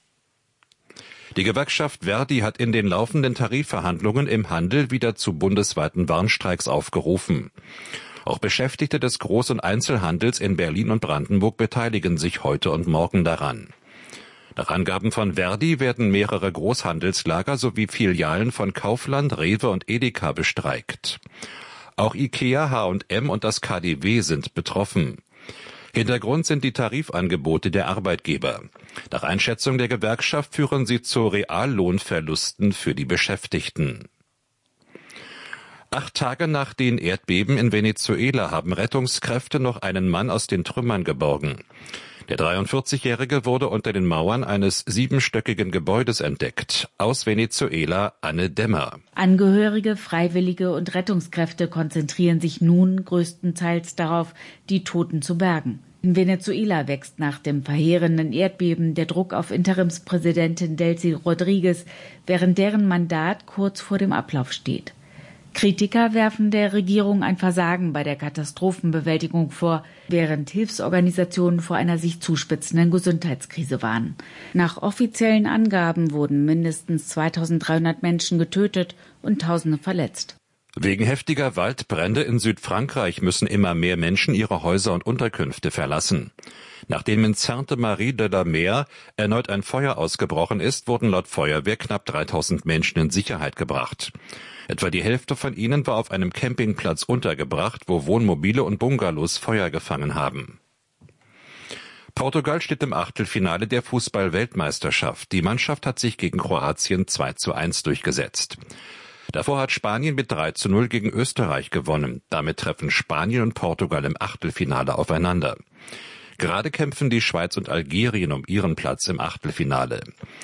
Die Gewerkschaft Verdi hat in den laufenden Tarifverhandlungen im Handel wieder zu bundesweiten Warnstreiks aufgerufen. Auch Beschäftigte des Groß- und Einzelhandels in Berlin und Brandenburg beteiligen sich heute und morgen daran. Nach Angaben von Verdi werden mehrere Großhandelslager sowie Filialen von Kaufland, Rewe und Edeka bestreikt. Auch IKEA, H und M und das K D W sind betroffen. Hintergrund sind die Tarifangebote der Arbeitgeber. Nach Einschätzung der Gewerkschaft führen sie zu Reallohnverlusten für die Beschäftigten. Acht Tage nach den Erdbeben in Venezuela haben Rettungskräfte noch einen Mann aus den Trümmern geborgen. Der dreiundvierzigjährige wurde unter den Mauern eines siebenstöckigen Gebäudes entdeckt. Aus Venezuela Anne Dämmer. Angehörige, Freiwillige und Rettungskräfte konzentrieren sich nun größtenteils darauf, die Toten zu bergen. In Venezuela wächst nach dem verheerenden Erdbeben der Druck auf Interimspräsidentin Delcy Rodriguez, während deren Mandat kurz vor dem Ablauf steht. Kritiker werfen der Regierung ein Versagen bei der Katastrophenbewältigung vor, während Hilfsorganisationen vor einer sich zuspitzenden Gesundheitskrise warnen. Nach offiziellen Angaben wurden mindestens zweitausenddreihundert Menschen getötet und Tausende verletzt. Wegen heftiger Waldbrände in Südfrankreich müssen immer mehr Menschen ihre Häuser und Unterkünfte verlassen. Nachdem in Sainte-Marie de la Mer erneut ein Feuer ausgebrochen ist, wurden laut Feuerwehr knapp dreitausend Menschen in Sicherheit gebracht. Etwa die Hälfte von ihnen war auf einem Campingplatz untergebracht, wo Wohnmobile und Bungalows Feuer gefangen haben. Portugal steht im Achtelfinale der Fußball-Weltmeisterschaft. Die Mannschaft hat sich gegen Kroatien zwei zu eins durchgesetzt. Davor hat Spanien mit drei zu null gegen Österreich gewonnen. Damit treffen Spanien und Portugal im Achtelfinale aufeinander. Gerade kämpfen die Schweiz und Algerien um ihren Platz im Achtelfinale.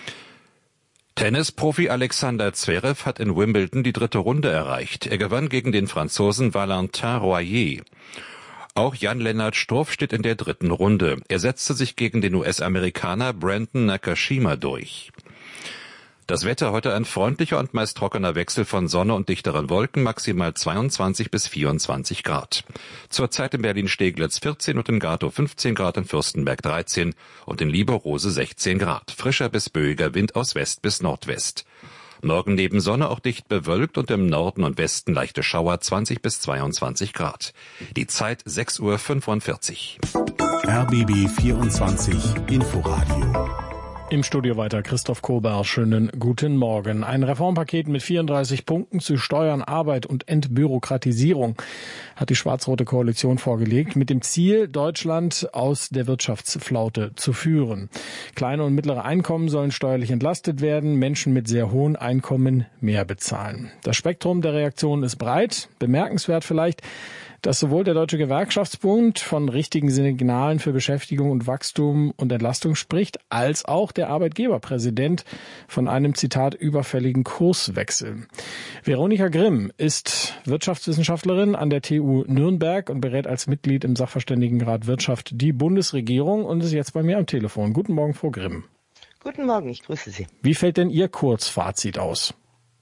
Tennisprofi Alexander Zverev hat in Wimbledon die dritte Runde erreicht. Er gewann gegen den Franzosen Valentin Royer. Auch Jan-Lennart Struff steht in der dritten Runde. Er setzte sich gegen den U S-Amerikaner Brandon Nakashima durch. Das Wetter heute ein freundlicher und meist trockener Wechsel von Sonne und dichteren Wolken, maximal zweiundzwanzig bis vierundzwanzig Grad. Zurzeit in Berlin-Steglitz vierzehn und in Gatow fünfzehn Grad, in Fürstenberg dreizehn und in Lieberose sechzehn Grad. Frischer bis böiger Wind aus West bis Nordwest. Morgen neben Sonne auch dicht bewölkt und im Norden und Westen leichte Schauer, zwanzig bis zweiundzwanzig Grad. Die Zeit sechs Uhr fünfundvierzig. R B B vierundzwanzig Inforadio. Im Studio weiter Christoph Kober. Schönen guten Morgen. Ein Reformpaket mit vierunddreißig Punkten zu Steuern, Arbeit und Entbürokratisierung hat die schwarz-rote Koalition vorgelegt, mit dem Ziel, Deutschland aus der Wirtschaftsflaute zu führen. Kleine und mittlere Einkommen sollen steuerlich entlastet werden, Menschen mit sehr hohen Einkommen mehr bezahlen. Das Spektrum der Reaktionen ist breit, bemerkenswert vielleicht, dass sowohl der Deutsche Gewerkschaftsbund von richtigen Signalen für Beschäftigung und Wachstum und Entlastung spricht, als auch der Arbeitgeberpräsident von einem, Zitat, überfälligen Kurswechsel. Veronika Grimm ist Wirtschaftswissenschaftlerin an der T U Nürnberg und berät als Mitglied im Sachverständigenrat Wirtschaft die Bundesregierung und ist jetzt bei mir am Telefon. Guten Morgen, Frau Grimm. Guten Morgen, ich grüße Sie. Wie fällt denn Ihr Kurzfazit aus?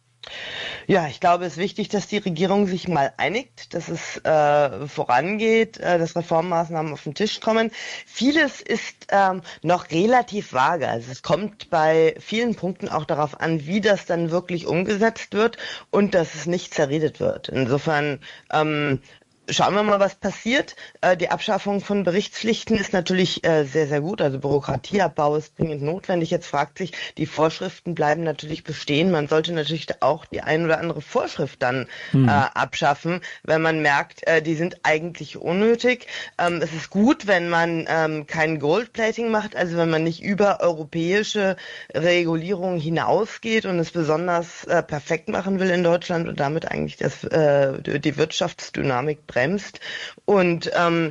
Ja, ich glaube, es ist wichtig, dass die Regierung sich mal einigt, dass es äh, vorangeht, äh, dass Reformmaßnahmen auf den Tisch kommen. Vieles ist ähm, noch relativ vage. Also es kommt bei vielen Punkten auch darauf an, wie das dann wirklich umgesetzt wird und dass es nicht zerredet wird. Insofern ähm, schauen wir mal, was passiert. Äh, die Abschaffung von Berichtspflichten ist natürlich äh, sehr, sehr gut. Also Bürokratieabbau ist dringend notwendig. Jetzt fragt sich, die Vorschriften bleiben natürlich bestehen. Man sollte natürlich auch die ein oder andere Vorschrift dann hm. äh, abschaffen, wenn man merkt, äh, die sind eigentlich unnötig. Ähm, es ist gut, wenn man ähm, kein Goldplating macht, also wenn man nicht über europäische Regulierung hinausgeht und es besonders äh, perfekt machen will in Deutschland und damit eigentlich das, äh, die Wirtschaftsdynamik bremst. Und ähm,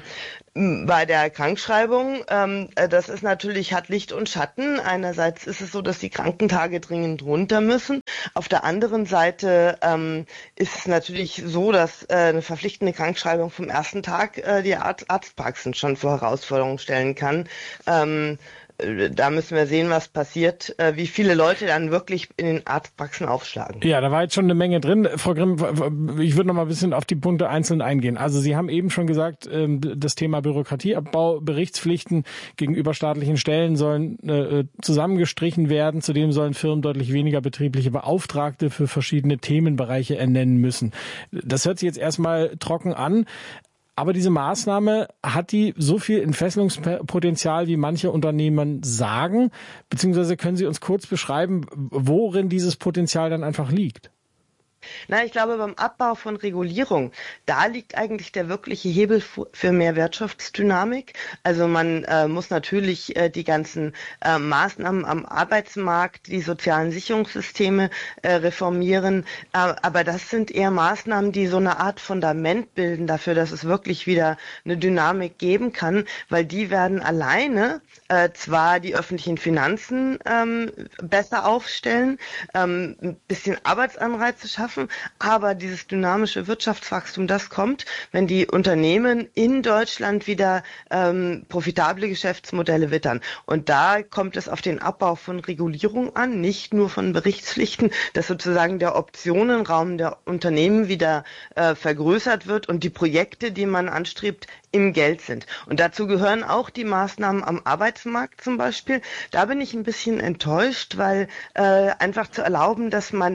bei der Krankschreibung, ähm, das ist natürlich, hat Licht und Schatten. Einerseits ist es so, dass die Krankentage dringend runter müssen. Auf der anderen Seite ähm, ist es natürlich so, dass äh, eine verpflichtende Krankschreibung vom ersten Tag äh, die Arzt Arztpraxen schon vor Herausforderungen stellen kann. Ähm, Da müssen wir sehen, was passiert, wie viele Leute dann wirklich in den Arztpraxen aufschlagen. Ja, da war jetzt schon eine Menge drin. Frau Grimm, ich würde noch mal ein bisschen auf die Punkte einzeln eingehen. Also Sie haben eben schon gesagt, das Thema Bürokratieabbau, Berichtspflichten gegenüber staatlichen Stellen sollen zusammengestrichen werden. Zudem sollen Firmen deutlich weniger betriebliche Beauftragte für verschiedene Themenbereiche ernennen müssen. Das hört sich jetzt erstmal trocken an. Aber diese Maßnahme, hat die so viel Entfesselungspotenzial, wie manche Unternehmen sagen? Beziehungsweise können Sie uns kurz beschreiben, worin dieses Potenzial dann einfach liegt? Na, ich glaube, beim Abbau von Regulierung, da liegt eigentlich der wirkliche Hebel für mehr Wirtschaftsdynamik. Also man äh, muss natürlich äh, die ganzen äh, Maßnahmen am Arbeitsmarkt, die sozialen Sicherungssysteme äh, reformieren. Äh, aber das sind eher Maßnahmen, die so eine Art Fundament bilden dafür, dass es wirklich wieder eine Dynamik geben kann, weil die werden alleine äh, zwar die öffentlichen Finanzen ähm, besser aufstellen, ähm, ein bisschen Arbeitsanreize schaffen, aber dieses dynamische Wirtschaftswachstum, das kommt, wenn die Unternehmen in Deutschland wieder ähm, profitable Geschäftsmodelle wittern. Und da kommt es auf den Abbau von Regulierung an, nicht nur von Berichtspflichten, dass sozusagen der Optionenraum der Unternehmen wieder äh, vergrößert wird und die Projekte, die man anstrebt, im Geld sind. Und dazu gehören auch die Maßnahmen am Arbeitsmarkt zum Beispiel. Da bin ich ein bisschen enttäuscht, weil äh, einfach zu erlauben, dass man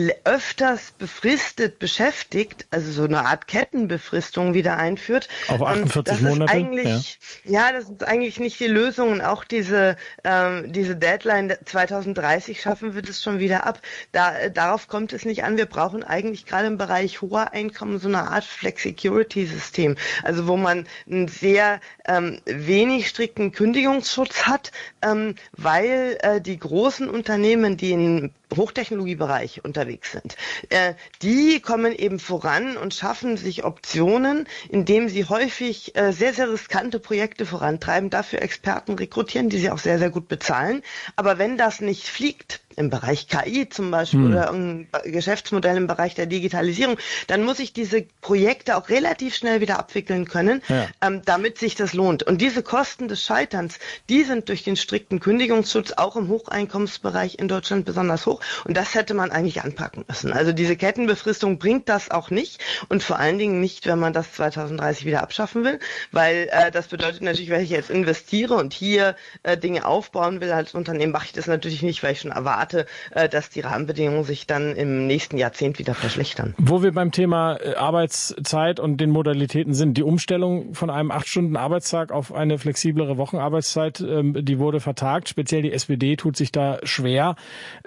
öfters befristet beschäftigt, also so eine Art Kettenbefristung wieder einführt. Auf achtundvierzig das Monate? Ist eigentlich, ja. ja, das ist eigentlich nicht die Lösung. Und auch diese, ähm, diese Deadline zweitausenddreißig schaffen wir das schon wieder ab. Da, äh, darauf kommt es nicht an. Wir brauchen eigentlich gerade im Bereich hoher Einkommen so eine Art Flex-Security-System. Also wo man einen sehr ähm, wenig strikten Kündigungsschutz hat, ähm, weil äh, die großen Unternehmen, die in Hochtechnologiebereich unterwegs sind, äh, die kommen eben voran und schaffen sich Optionen, indem sie häufig äh, sehr, sehr riskante Projekte vorantreiben, dafür Experten rekrutieren, die sie auch sehr, sehr gut bezahlen. Aber wenn das nicht fliegt, im Bereich K I zum Beispiel hm. oder ein Geschäftsmodell im Bereich der Digitalisierung, dann muss ich diese Projekte auch relativ schnell wieder abwickeln können, ja. ähm, damit sich das lohnt. Und diese Kosten des Scheiterns, die sind durch den strikten Kündigungsschutz auch im Hocheinkommensbereich in Deutschland besonders hoch. Und das hätte man eigentlich anpacken müssen. Also diese Kettenbefristung bringt das auch nicht und vor allen Dingen nicht, wenn man das zweitausenddreißig wieder abschaffen will, weil äh, das bedeutet natürlich, wenn ich jetzt investiere und hier äh, Dinge aufbauen will als Unternehmen, mache ich das natürlich nicht, weil ich schon erwarte, dass die Rahmenbedingungen sich dann im nächsten Jahrzehnt wieder verschlechtern. Wo wir beim Thema Arbeitszeit und den Modalitäten sind, die Umstellung von einem acht Stunden Arbeitstag auf eine flexiblere Wochenarbeitszeit, die wurde vertagt. Speziell die S P D tut sich da schwer,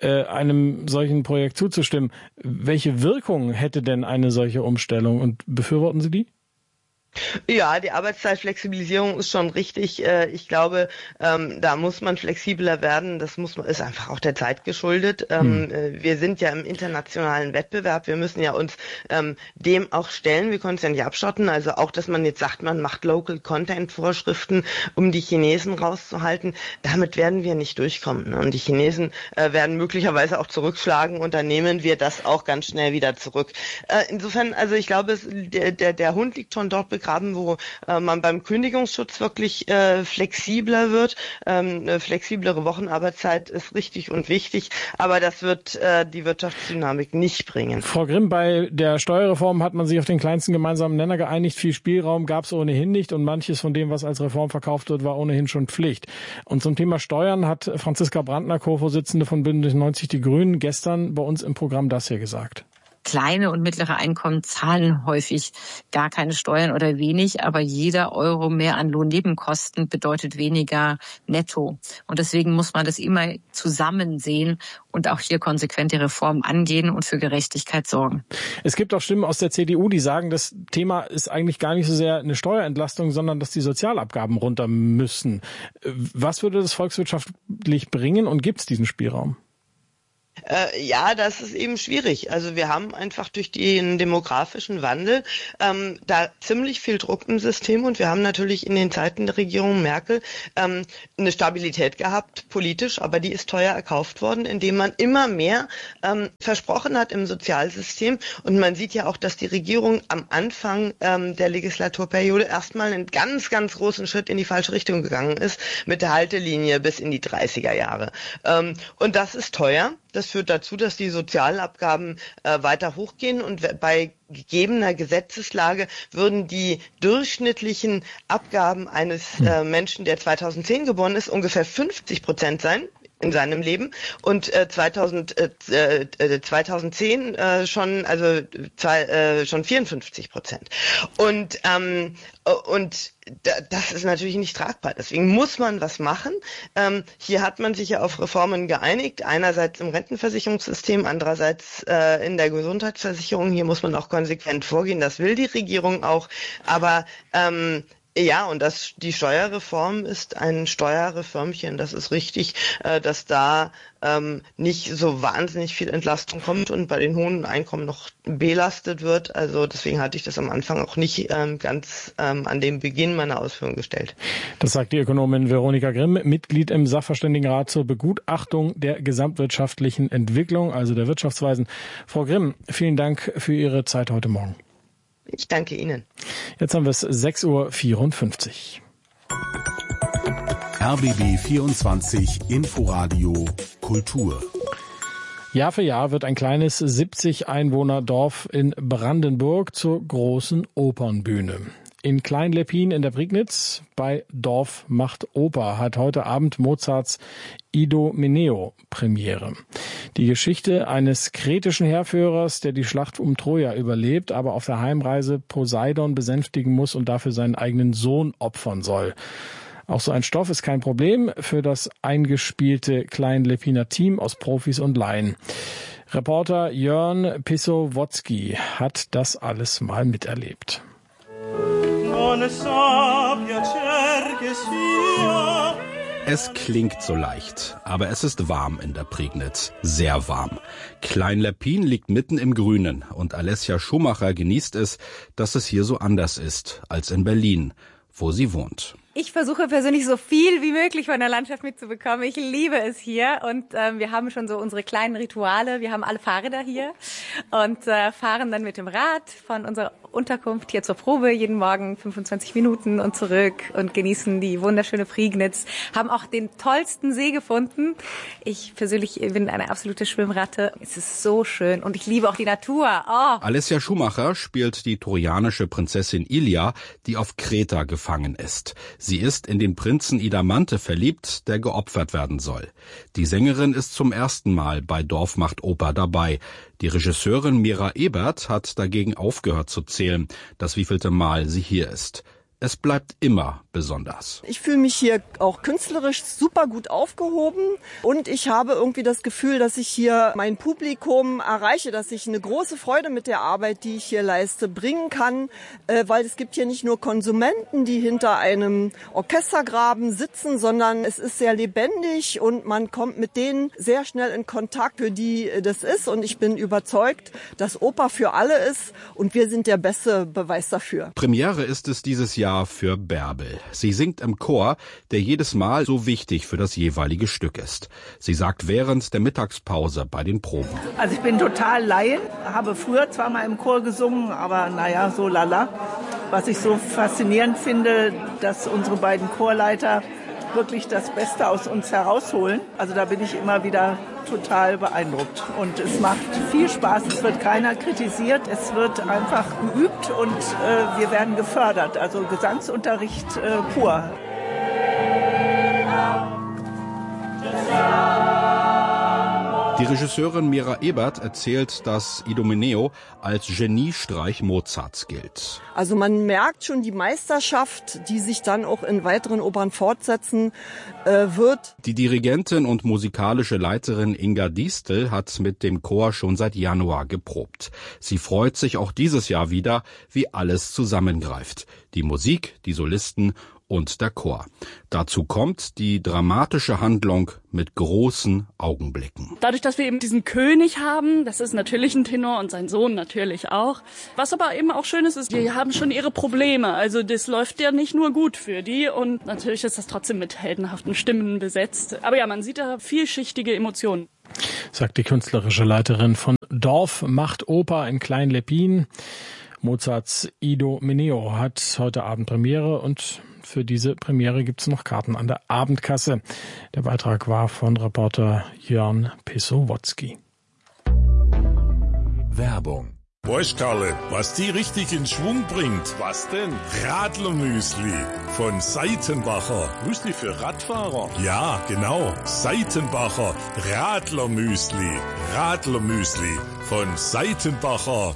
einem solchen Projekt zuzustimmen. Welche Wirkung hätte denn eine solche Umstellung und befürworten Sie die? Ja, die Arbeitszeitflexibilisierung ist schon richtig. Ich glaube, da muss man flexibler werden. Das muss man, ist einfach auch der Zeit geschuldet. Hm. Wir sind ja im internationalen Wettbewerb. Wir müssen ja uns dem auch stellen. Wir können es ja nicht abschotten. Also auch, dass man jetzt sagt, man macht Local Content Vorschriften, um die Chinesen rauszuhalten. Damit werden wir nicht durchkommen. Und die Chinesen werden möglicherweise auch zurückschlagen und dann nehmen wir das auch ganz schnell wieder zurück. Insofern, also ich glaube, der, der, der Hund liegt schon dort begraben, Abgaben, wo äh, man beim Kündigungsschutz wirklich äh, flexibler wird. Ähm, eine flexiblere Wochenarbeitszeit ist richtig und wichtig, aber das wird äh, die Wirtschaftsdynamik nicht bringen. Frau Grimm, bei der Steuerreform hat man sich auf den kleinsten gemeinsamen Nenner geeinigt. Viel Spielraum gab es ohnehin nicht und manches von dem, was als Reform verkauft wird, war ohnehin schon Pflicht. Und zum Thema Steuern hat Franziska Brandner, Co-Vorsitzende von Bündnis neunzig Die Grünen, gestern bei uns im Programm das hier gesagt. Kleine und mittlere Einkommen zahlen häufig gar keine Steuern oder wenig, aber jeder Euro mehr an Lohnnebenkosten bedeutet weniger netto. Und deswegen muss man das immer zusammen sehen und auch hier konsequent die Reform angehen und für Gerechtigkeit sorgen. Es gibt auch Stimmen aus der C D U, die sagen, das Thema ist eigentlich gar nicht so sehr eine Steuerentlastung, sondern dass die Sozialabgaben runter müssen. Was würde das volkswirtschaftlich bringen und gibt es diesen Spielraum? Äh, ja, das ist eben schwierig. Also wir haben einfach durch den demografischen Wandel ähm, da ziemlich viel Druck im System und wir haben natürlich in den Zeiten der Regierung Merkel ähm, eine Stabilität gehabt, politisch, aber die ist teuer erkauft worden, indem man immer mehr ähm, versprochen hat im Sozialsystem. Und man sieht ja auch, dass die Regierung am Anfang ähm, der Legislaturperiode erstmal einen ganz, ganz großen Schritt in die falsche Richtung gegangen ist, mit der Haltelinie bis in die dreißiger Jahre. Ähm, und das ist teuer. Das führt dazu, dass die Sozialabgaben äh, weiter hochgehen und bei gegebener Gesetzeslage würden die durchschnittlichen Abgaben eines äh, Menschen, der zweitausendzehn geboren ist, ungefähr fünfzig Prozent sein in seinem Leben und äh, zweitausend, äh, äh, zweitausendzehn äh, schon also zwei, äh, schon vierundfünfzig Prozent und ähm, und das ist natürlich nicht tragbar. Deswegen muss man was machen. Ähm, hier hat man sich ja auf Reformen geeinigt. Einerseits im Rentenversicherungssystem, andererseits äh, in der Gesundheitsversicherung. Hier muss man auch konsequent vorgehen. Das will die Regierung auch. Aber ähm, ja, und das, die Steuerreform ist ein Steuerreformchen. Das ist richtig, äh, dass da ähm, nicht so wahnsinnig viel Entlastung kommt und bei den hohen Einkommen noch belastet wird. Also deswegen hatte ich das am Anfang auch nicht ähm, ganz ähm, an dem Beginn meiner Ausführung gestellt. Das sagt die Ökonomin Veronika Grimm, Mitglied im Sachverständigenrat zur Begutachtung der gesamtwirtschaftlichen Entwicklung, also der Wirtschaftsweisen. Frau Grimm, vielen Dank für Ihre Zeit heute Morgen. Ich danke Ihnen. Jetzt haben wir es sechs Uhr vierundfünfzig. R B B vierundzwanzig Inforadio Kultur. Jahr für Jahr wird ein kleines siebzig Einwohner-Dorf in Brandenburg zur großen Opernbühne. In Klein-Leppin in der Prignitz bei Dorf macht Oper hat heute Abend Mozarts Idomeneo Premiere. Die Geschichte eines kretischen Heerführers, der die Schlacht um Troja überlebt, aber auf der Heimreise Poseidon besänftigen muss und dafür seinen eigenen Sohn opfern soll. Auch so ein Stoff ist kein Problem für das eingespielte Klein-Leppiner Team aus Profis und Laien. Reporter Jörn Pissowotzki hat das alles mal miterlebt. Es klingt so leicht, aber es ist warm in der Prignitz, sehr warm. Klein-Leppin liegt mitten im Grünen und Alessia Schumacher genießt es, dass es hier so anders ist als in Berlin, wo sie wohnt. Ich versuche persönlich so viel wie möglich von der Landschaft mitzubekommen. Ich liebe es hier und ähm, wir haben schon so unsere kleinen Rituale. Wir haben alle Fahrräder hier und äh, fahren dann mit dem Rad von unserer Unterkunft hier zur Probe jeden Morgen fünfundzwanzig Minuten und zurück und genießen die wunderschöne Prignitz. Haben auch den tollsten See gefunden. Ich persönlich bin eine absolute Schwimmratte. Es ist so schön und ich liebe auch die Natur. Oh. Alessia Schumacher spielt die trojanische Prinzessin Ilia, die auf Kreta gefangen ist. Sie ist in den Prinzen Idamante verliebt, der geopfert werden soll. Die Sängerin ist zum ersten Mal bei Dorf macht Oper dabei. Die Regisseurin Mira Ebert hat dagegen aufgehört zu zählen, das wievielte Mal sie hier ist. Es bleibt immer besonders. Ich fühle mich hier auch künstlerisch super gut aufgehoben und ich habe irgendwie das Gefühl, dass ich hier mein Publikum erreiche, dass ich eine große Freude mit der Arbeit, die ich hier leiste, bringen kann, weil es gibt hier nicht nur Konsumenten, die hinter einem Orchestergraben sitzen, sondern es ist sehr lebendig und man kommt mit denen sehr schnell in Kontakt, für die das ist, und ich bin überzeugt, dass Oper für alle ist und wir sind der beste Beweis dafür. Premiere ist es dieses Jahr für Bärbel. Sie singt im Chor, der jedes Mal so wichtig für das jeweilige Stück ist. Sie sagt während der Mittagspause bei den Proben. Also ich bin total Laien, habe früher zwar mal im Chor gesungen, aber naja, so lala. Was ich so faszinierend finde, dass unsere beiden Chorleiter wirklich das Beste aus uns herausholen. Also da bin ich immer wieder total beeindruckt. Und es macht viel Spaß. Es wird keiner kritisiert. Es wird einfach geübt und äh, wir werden gefördert. Also Gesangsunterricht äh, pur. Die Regisseurin Mira Ebert erzählt, dass Idomeneo als Geniestreich Mozarts gilt. Also man merkt schon die Meisterschaft, die sich dann auch in weiteren Opern fortsetzen äh, wird. Die Dirigentin und musikalische Leiterin Inga Diestel hat mit dem Chor schon seit Januar geprobt. Sie freut sich auch dieses Jahr wieder, wie alles zusammengreift. Die Musik, die Solisten und der Chor. Dazu kommt die dramatische Handlung mit großen Augenblicken. Dadurch, dass wir eben diesen König haben, das ist natürlich ein Tenor und sein Sohn natürlich auch. Was aber eben auch schön ist, ist, die haben schon ihre Probleme. Also das läuft ja nicht nur gut für die und natürlich ist das trotzdem mit heldenhaften Stimmen besetzt. Aber ja, man sieht da vielschichtige Emotionen. Sagt die künstlerische Leiterin von Dorf macht Oper in Klein-Leppin. Mozarts Idomeneo hat heute Abend Premiere und für diese Premiere gibt es noch Karten an der Abendkasse. Der Beitrag war von Reporter Jörn Pesowotzki. Werbung. Weißt Karle, was die richtig in Schwung bringt? Was denn? Radlermüsli von Seitenbacher. Müsli für Radfahrer? Ja, genau. Seitenbacher Radlermüsli. Radlermüsli von Seitenbacher.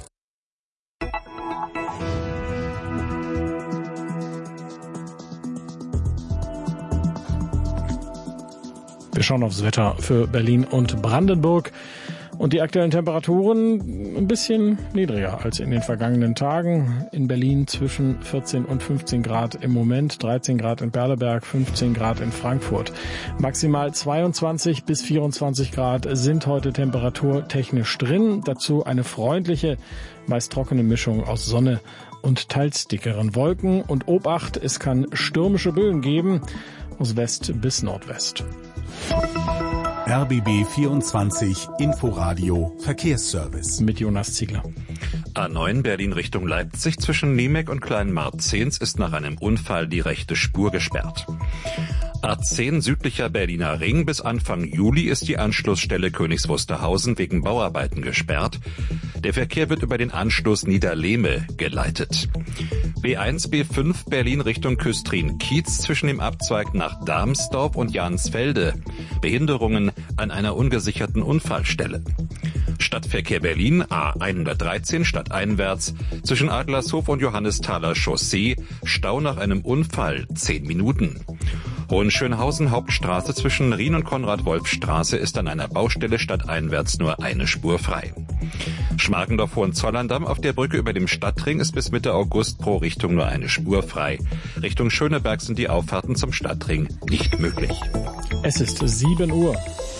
Wir schauen aufs Wetter für Berlin und Brandenburg. Und die aktuellen Temperaturen ein bisschen niedriger als in den vergangenen Tagen. In Berlin zwischen vierzehn und fünfzehn Grad im Moment, dreizehn Grad in Berleberg, fünfzehn Grad in Frankfurt. Maximal zweiundzwanzig bis vierundzwanzig Grad sind heute temperaturtechnisch drin. Dazu eine freundliche, meist trockene Mischung aus Sonne und teils dickeren Wolken. Und Obacht, es kann stürmische Böen geben, aus West bis Nordwest. R B B vierundzwanzig Inforadio Verkehrsservice mit Jonas Ziegler. A neun Berlin Richtung Leipzig zwischen Niemek und Kleinmarzens ist nach einem Unfall die rechte Spur gesperrt. A zehn südlicher Berliner Ring bis Anfang Juli ist die Anschlussstelle Königs Wusterhausen wegen Bauarbeiten gesperrt. Der Verkehr wird über den Anschluss Niederlehme geleitet. B eins B fünf Berlin Richtung Küstrin-Kiez zwischen dem Abzweig nach Darmsdorf und Jansfelde. Behinderungen an einer ungesicherten Unfallstelle. Stadtverkehr Berlin A hundertdreizehn stadteinwärts zwischen Adlershof und Johannesthaler Chaussee. Stau nach einem Unfall zehn Minuten. Hohenschönhausen Hauptstraße zwischen Rien und Konrad-Wolf-Straße ist an einer Baustelle stadteinwärts nur eine Spur frei. Schmargendorf-Hohenzollern-Damm auf der Brücke über dem Stadtring ist bis Mitte August pro Richtung nur eine Spur frei. Richtung Schöneberg sind die Auffahrten zum Stadtring nicht möglich. Es ist sieben Uhr.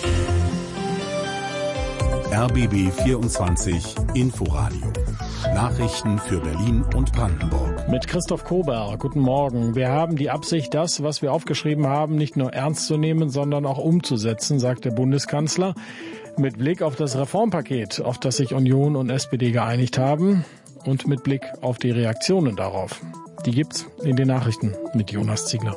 R B B vierundzwanzig Inforadio. Nachrichten für Berlin und Brandenburg. Mit Christoph Kober. Guten Morgen. Wir haben die Absicht, das, was wir aufgeschrieben haben, nicht nur ernst zu nehmen, sondern auch umzusetzen, sagt der Bundeskanzler. Mit Blick auf das Reformpaket, auf das sich Union und S P D geeinigt haben und mit Blick auf die Reaktionen darauf. Die gibt's in den Nachrichten mit Jonas Ziegler.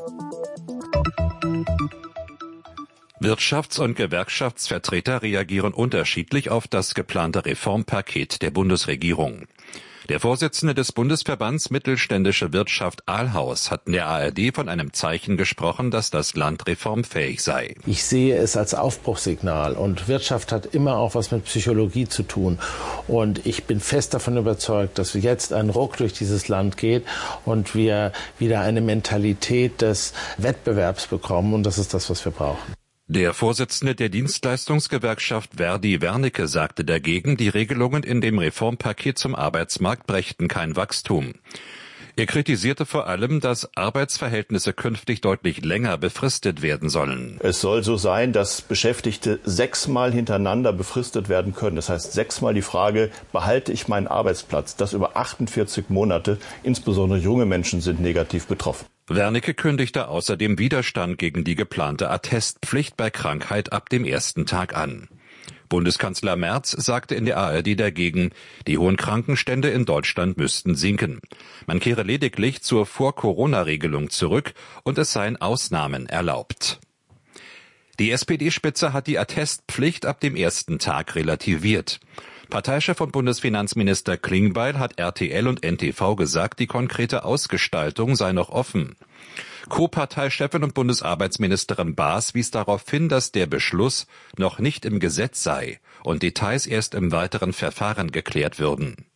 Wirtschafts- und Gewerkschaftsvertreter reagieren unterschiedlich auf das geplante Reformpaket der Bundesregierung. Der Vorsitzende des Bundesverbands Mittelständische Wirtschaft Ahlhaus hat in der A R D von einem Zeichen gesprochen, dass das Land reformfähig sei. Ich sehe es als Aufbruchssignal und Wirtschaft hat immer auch was mit Psychologie zu tun. Und ich bin fest davon überzeugt, dass jetzt ein Ruck durch dieses Land geht und wir wieder eine Mentalität des Wettbewerbs bekommen und das ist das, was wir brauchen. Der Vorsitzende der Dienstleistungsgewerkschaft Verdi Wernicke sagte dagegen, die Regelungen in dem Reformpaket zum Arbeitsmarkt brächten kein Wachstum. Er kritisierte vor allem, dass Arbeitsverhältnisse künftig deutlich länger befristet werden sollen. Es soll so sein, dass Beschäftigte sechsmal hintereinander befristet werden können. Das heißt sechsmal die Frage, behalte ich meinen Arbeitsplatz? Das über achtundvierzig Monate. Insbesondere junge Menschen sind negativ betroffen. Wernicke kündigte außerdem Widerstand gegen die geplante Attestpflicht bei Krankheit ab dem ersten Tag an. Bundeskanzler Merz sagte in der A R D dagegen, die hohen Krankenstände in Deutschland müssten sinken. Man kehre lediglich zur Vor-Corona-Regelung zurück und es seien Ausnahmen erlaubt. Die S P D-Spitze hat die Attestpflicht ab dem ersten Tag relativiert. Parteichef und Bundesfinanzminister Klingbeil hat R T L und N T V gesagt, die konkrete Ausgestaltung sei noch offen. Co-Parteichefin und Bundesarbeitsministerin Baas wies darauf hin, dass der Beschluss noch nicht im Gesetz sei und Details erst im weiteren Verfahren geklärt würden.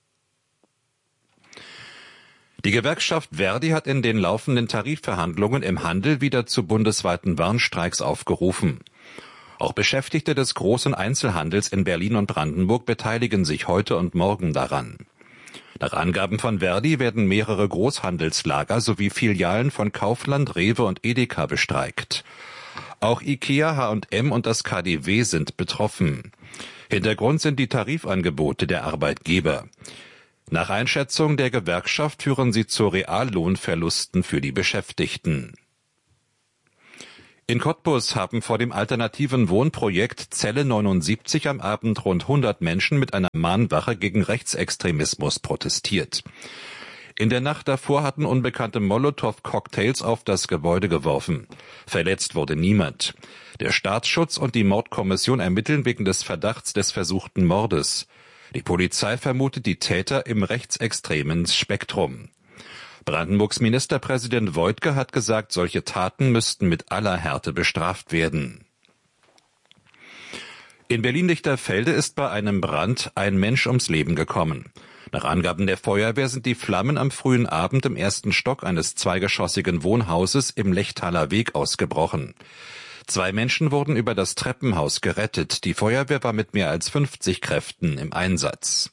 Die Gewerkschaft Verdi hat in den laufenden Tarifverhandlungen im Handel wieder zu bundesweiten Warnstreiks aufgerufen. Auch Beschäftigte des großen Einzelhandels in Berlin und Brandenburg beteiligen sich heute und morgen daran. Nach Angaben von Verdi werden mehrere Großhandelslager sowie Filialen von Kaufland, Rewe und Edeka bestreikt. Auch Ikea, H und M und das K D W sind betroffen. Hintergrund sind die Tarifangebote der Arbeitgeber. Nach Einschätzung der Gewerkschaft führen sie zu Reallohnverlusten für die Beschäftigten. In Cottbus haben vor dem alternativen Wohnprojekt Zelle neunundsiebzig am Abend rund hundert Menschen mit einer Mahnwache gegen Rechtsextremismus protestiert. In der Nacht davor hatten Unbekannte Molotow-Cocktails auf das Gebäude geworfen. Verletzt wurde niemand. Der Staatsschutz und die Mordkommission ermitteln wegen des Verdachts des versuchten Mordes. Die Polizei vermutet die Täter im rechtsextremen Spektrum. Brandenburgs Ministerpräsident Woidke hat gesagt, solche Taten müssten mit aller Härte bestraft werden. In Berlin-Lichterfelde ist bei einem Brand ein Mensch ums Leben gekommen. Nach Angaben der Feuerwehr sind die Flammen am frühen Abend im ersten Stock eines zweigeschossigen Wohnhauses im Lechtaler Weg ausgebrochen. Zwei Menschen wurden über das Treppenhaus gerettet. Die Feuerwehr war mit mehr als fünfzig Kräften im Einsatz.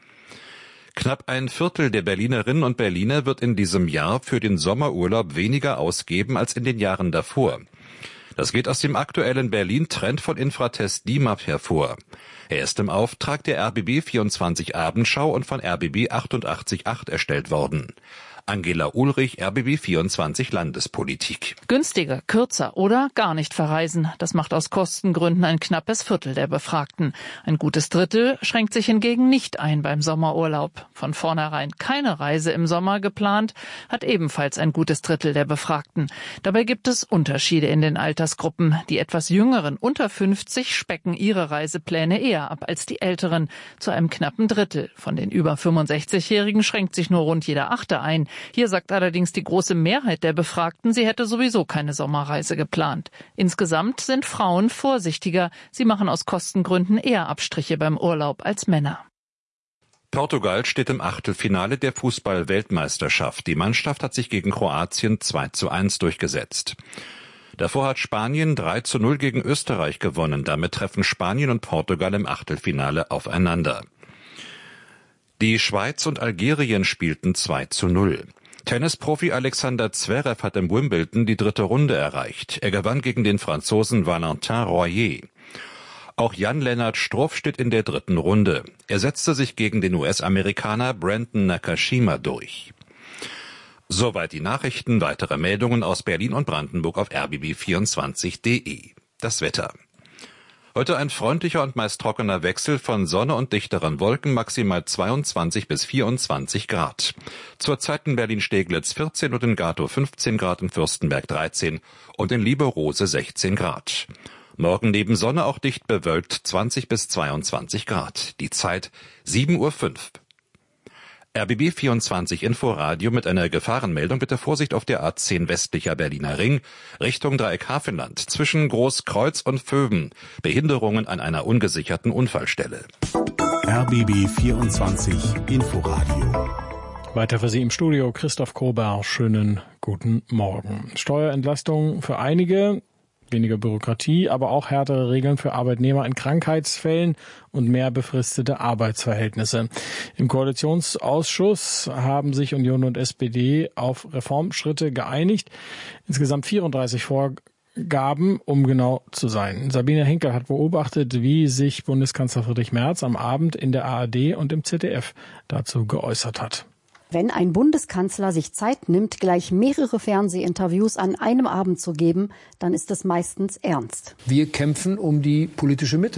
Knapp ein Viertel der Berlinerinnen und Berliner wird in diesem Jahr für den Sommerurlaub weniger ausgeben als in den Jahren davor. Das geht aus dem aktuellen Berlin-Trend von Infratest D I M A P hervor. Er ist im Auftrag der R B B vierundzwanzig Abendschau und von R B B achtundachtzig Komma acht erstellt worden. Angela Ulrich, R B B vierundzwanzig Landespolitik. Günstiger, kürzer oder gar nicht verreisen. Das macht aus Kostengründen ein knappes Viertel der Befragten. Ein gutes Drittel schränkt sich hingegen nicht ein beim Sommerurlaub. Von vornherein keine Reise im Sommer geplant, hat ebenfalls ein gutes Drittel der Befragten. Dabei gibt es Unterschiede in den Altersgruppen. Die etwas jüngeren unter fünfzig specken ihre Reisepläne eher ab als die älteren, zu einem knappen Drittel. Von den über fünfundsechzigjährigen schränkt sich nur rund jeder Achte ein. Hier sagt allerdings die große Mehrheit der Befragten, sie hätte sowieso keine Sommerreise geplant. Insgesamt sind Frauen vorsichtiger. Sie machen aus Kostengründen eher Abstriche beim Urlaub als Männer. Portugal steht im Achtelfinale der Fußball-Weltmeisterschaft. Die Mannschaft hat sich gegen Kroatien zwei zu eins durchgesetzt. Davor hat Spanien drei zu null gegen Österreich gewonnen. Damit treffen Spanien und Portugal im Achtelfinale aufeinander. Die Schweiz und Algerien spielten zwei zu null. Tennisprofi Alexander Zverev hat im Wimbledon die dritte Runde erreicht. Er gewann gegen den Franzosen Valentin Royer. Auch Jan-Lennart Struff steht in der dritten Runde. Er setzte sich gegen den U S-Amerikaner Brandon Nakashima durch. Soweit die Nachrichten. Weitere Meldungen aus Berlin und Brandenburg auf r b b vierundzwanzig punkt d e. Das Wetter. Heute ein freundlicher und meist trockener Wechsel von Sonne und dichteren Wolken, maximal zweiundzwanzig bis vierundzwanzig Grad. Zurzeit in Berlin-Steglitz vierzehn und in Gatow fünfzehn Grad, in Fürstenberg dreizehn und in Lieberose sechzehn Grad. Morgen neben Sonne auch dicht bewölkt zwanzig bis zweiundzwanzig Grad. Die Zeit sieben Uhr fünf. R B B vierundzwanzig Inforadio mit einer Gefahrenmeldung. Bitte Vorsicht auf der A zehn westlicher Berliner Ring Richtung Dreieck Hafenland zwischen Großkreuz und Vöben. Behinderungen an einer ungesicherten Unfallstelle. R B B vierundzwanzig Inforadio. Weiter für Sie im Studio Christoph Kober. Schönen guten Morgen. Steuerentlastung für einige, weniger Bürokratie, aber auch härtere Regeln für Arbeitnehmer in Krankheitsfällen und mehr befristete Arbeitsverhältnisse. Im Koalitionsausschuss haben sich Union und S P D auf Reformschritte geeinigt. Insgesamt vierunddreißig Vorgaben, um genau zu sein. Sabine Henkel hat beobachtet, wie sich Bundeskanzler Friedrich Merz am Abend in der A R D und im Z D F dazu geäußert hat. Wenn ein Bundeskanzler sich Zeit nimmt, gleich mehrere Fernsehinterviews an einem Abend zu geben, dann ist es meistens ernst. Wir kämpfen um die politische Mitte.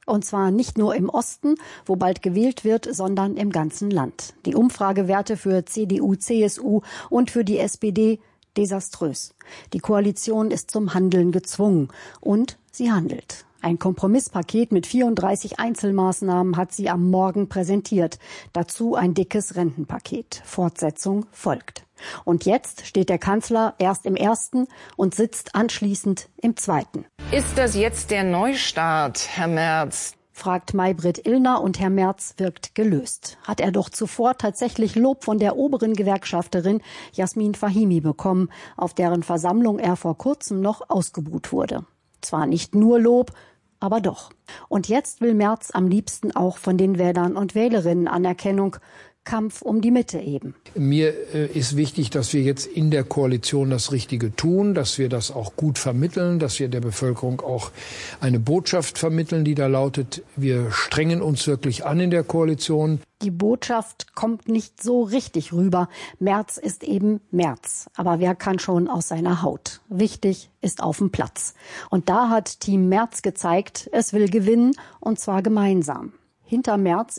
Und zwar nicht nur im Osten, wo bald gewählt wird, sondern im ganzen Land. Die Umfragewerte für C D U, C S U und für die S P D desaströs. Die Koalition ist zum Handeln gezwungen und sie handelt. Ein Kompromisspaket mit vierunddreißig Einzelmaßnahmen hat sie am Morgen präsentiert. Dazu ein dickes Rentenpaket. Fortsetzung folgt. Und jetzt steht der Kanzler erst im ersten und sitzt anschließend im zweiten. Ist das jetzt der Neustart, Herr Merz? Fragt Maybrit Illner und Herr Merz wirkt gelöst. Hat er doch zuvor tatsächlich Lob von der oberen Gewerkschafterin Jasmin Fahimi bekommen, auf deren Versammlung er vor kurzem noch ausgebuht wurde. Zwar nicht nur Lob, aber doch. Und jetzt will Merz am liebsten auch von den Wählern und Wählerinnen Anerkennung. Kampf um die Mitte eben. Mir äh, ist wichtig, dass wir jetzt in der Koalition das Richtige tun, dass wir das auch gut vermitteln, dass wir der Bevölkerung auch eine Botschaft vermitteln, die da lautet, wir strengen uns wirklich an in der Koalition. Die Botschaft kommt nicht so richtig rüber. Merz ist eben Merz. Aber wer kann schon aus seiner Haut? Wichtig ist auf dem Platz. Und da hat Team Merz gezeigt, es will gewinnen, und zwar gemeinsam. Hinter Merz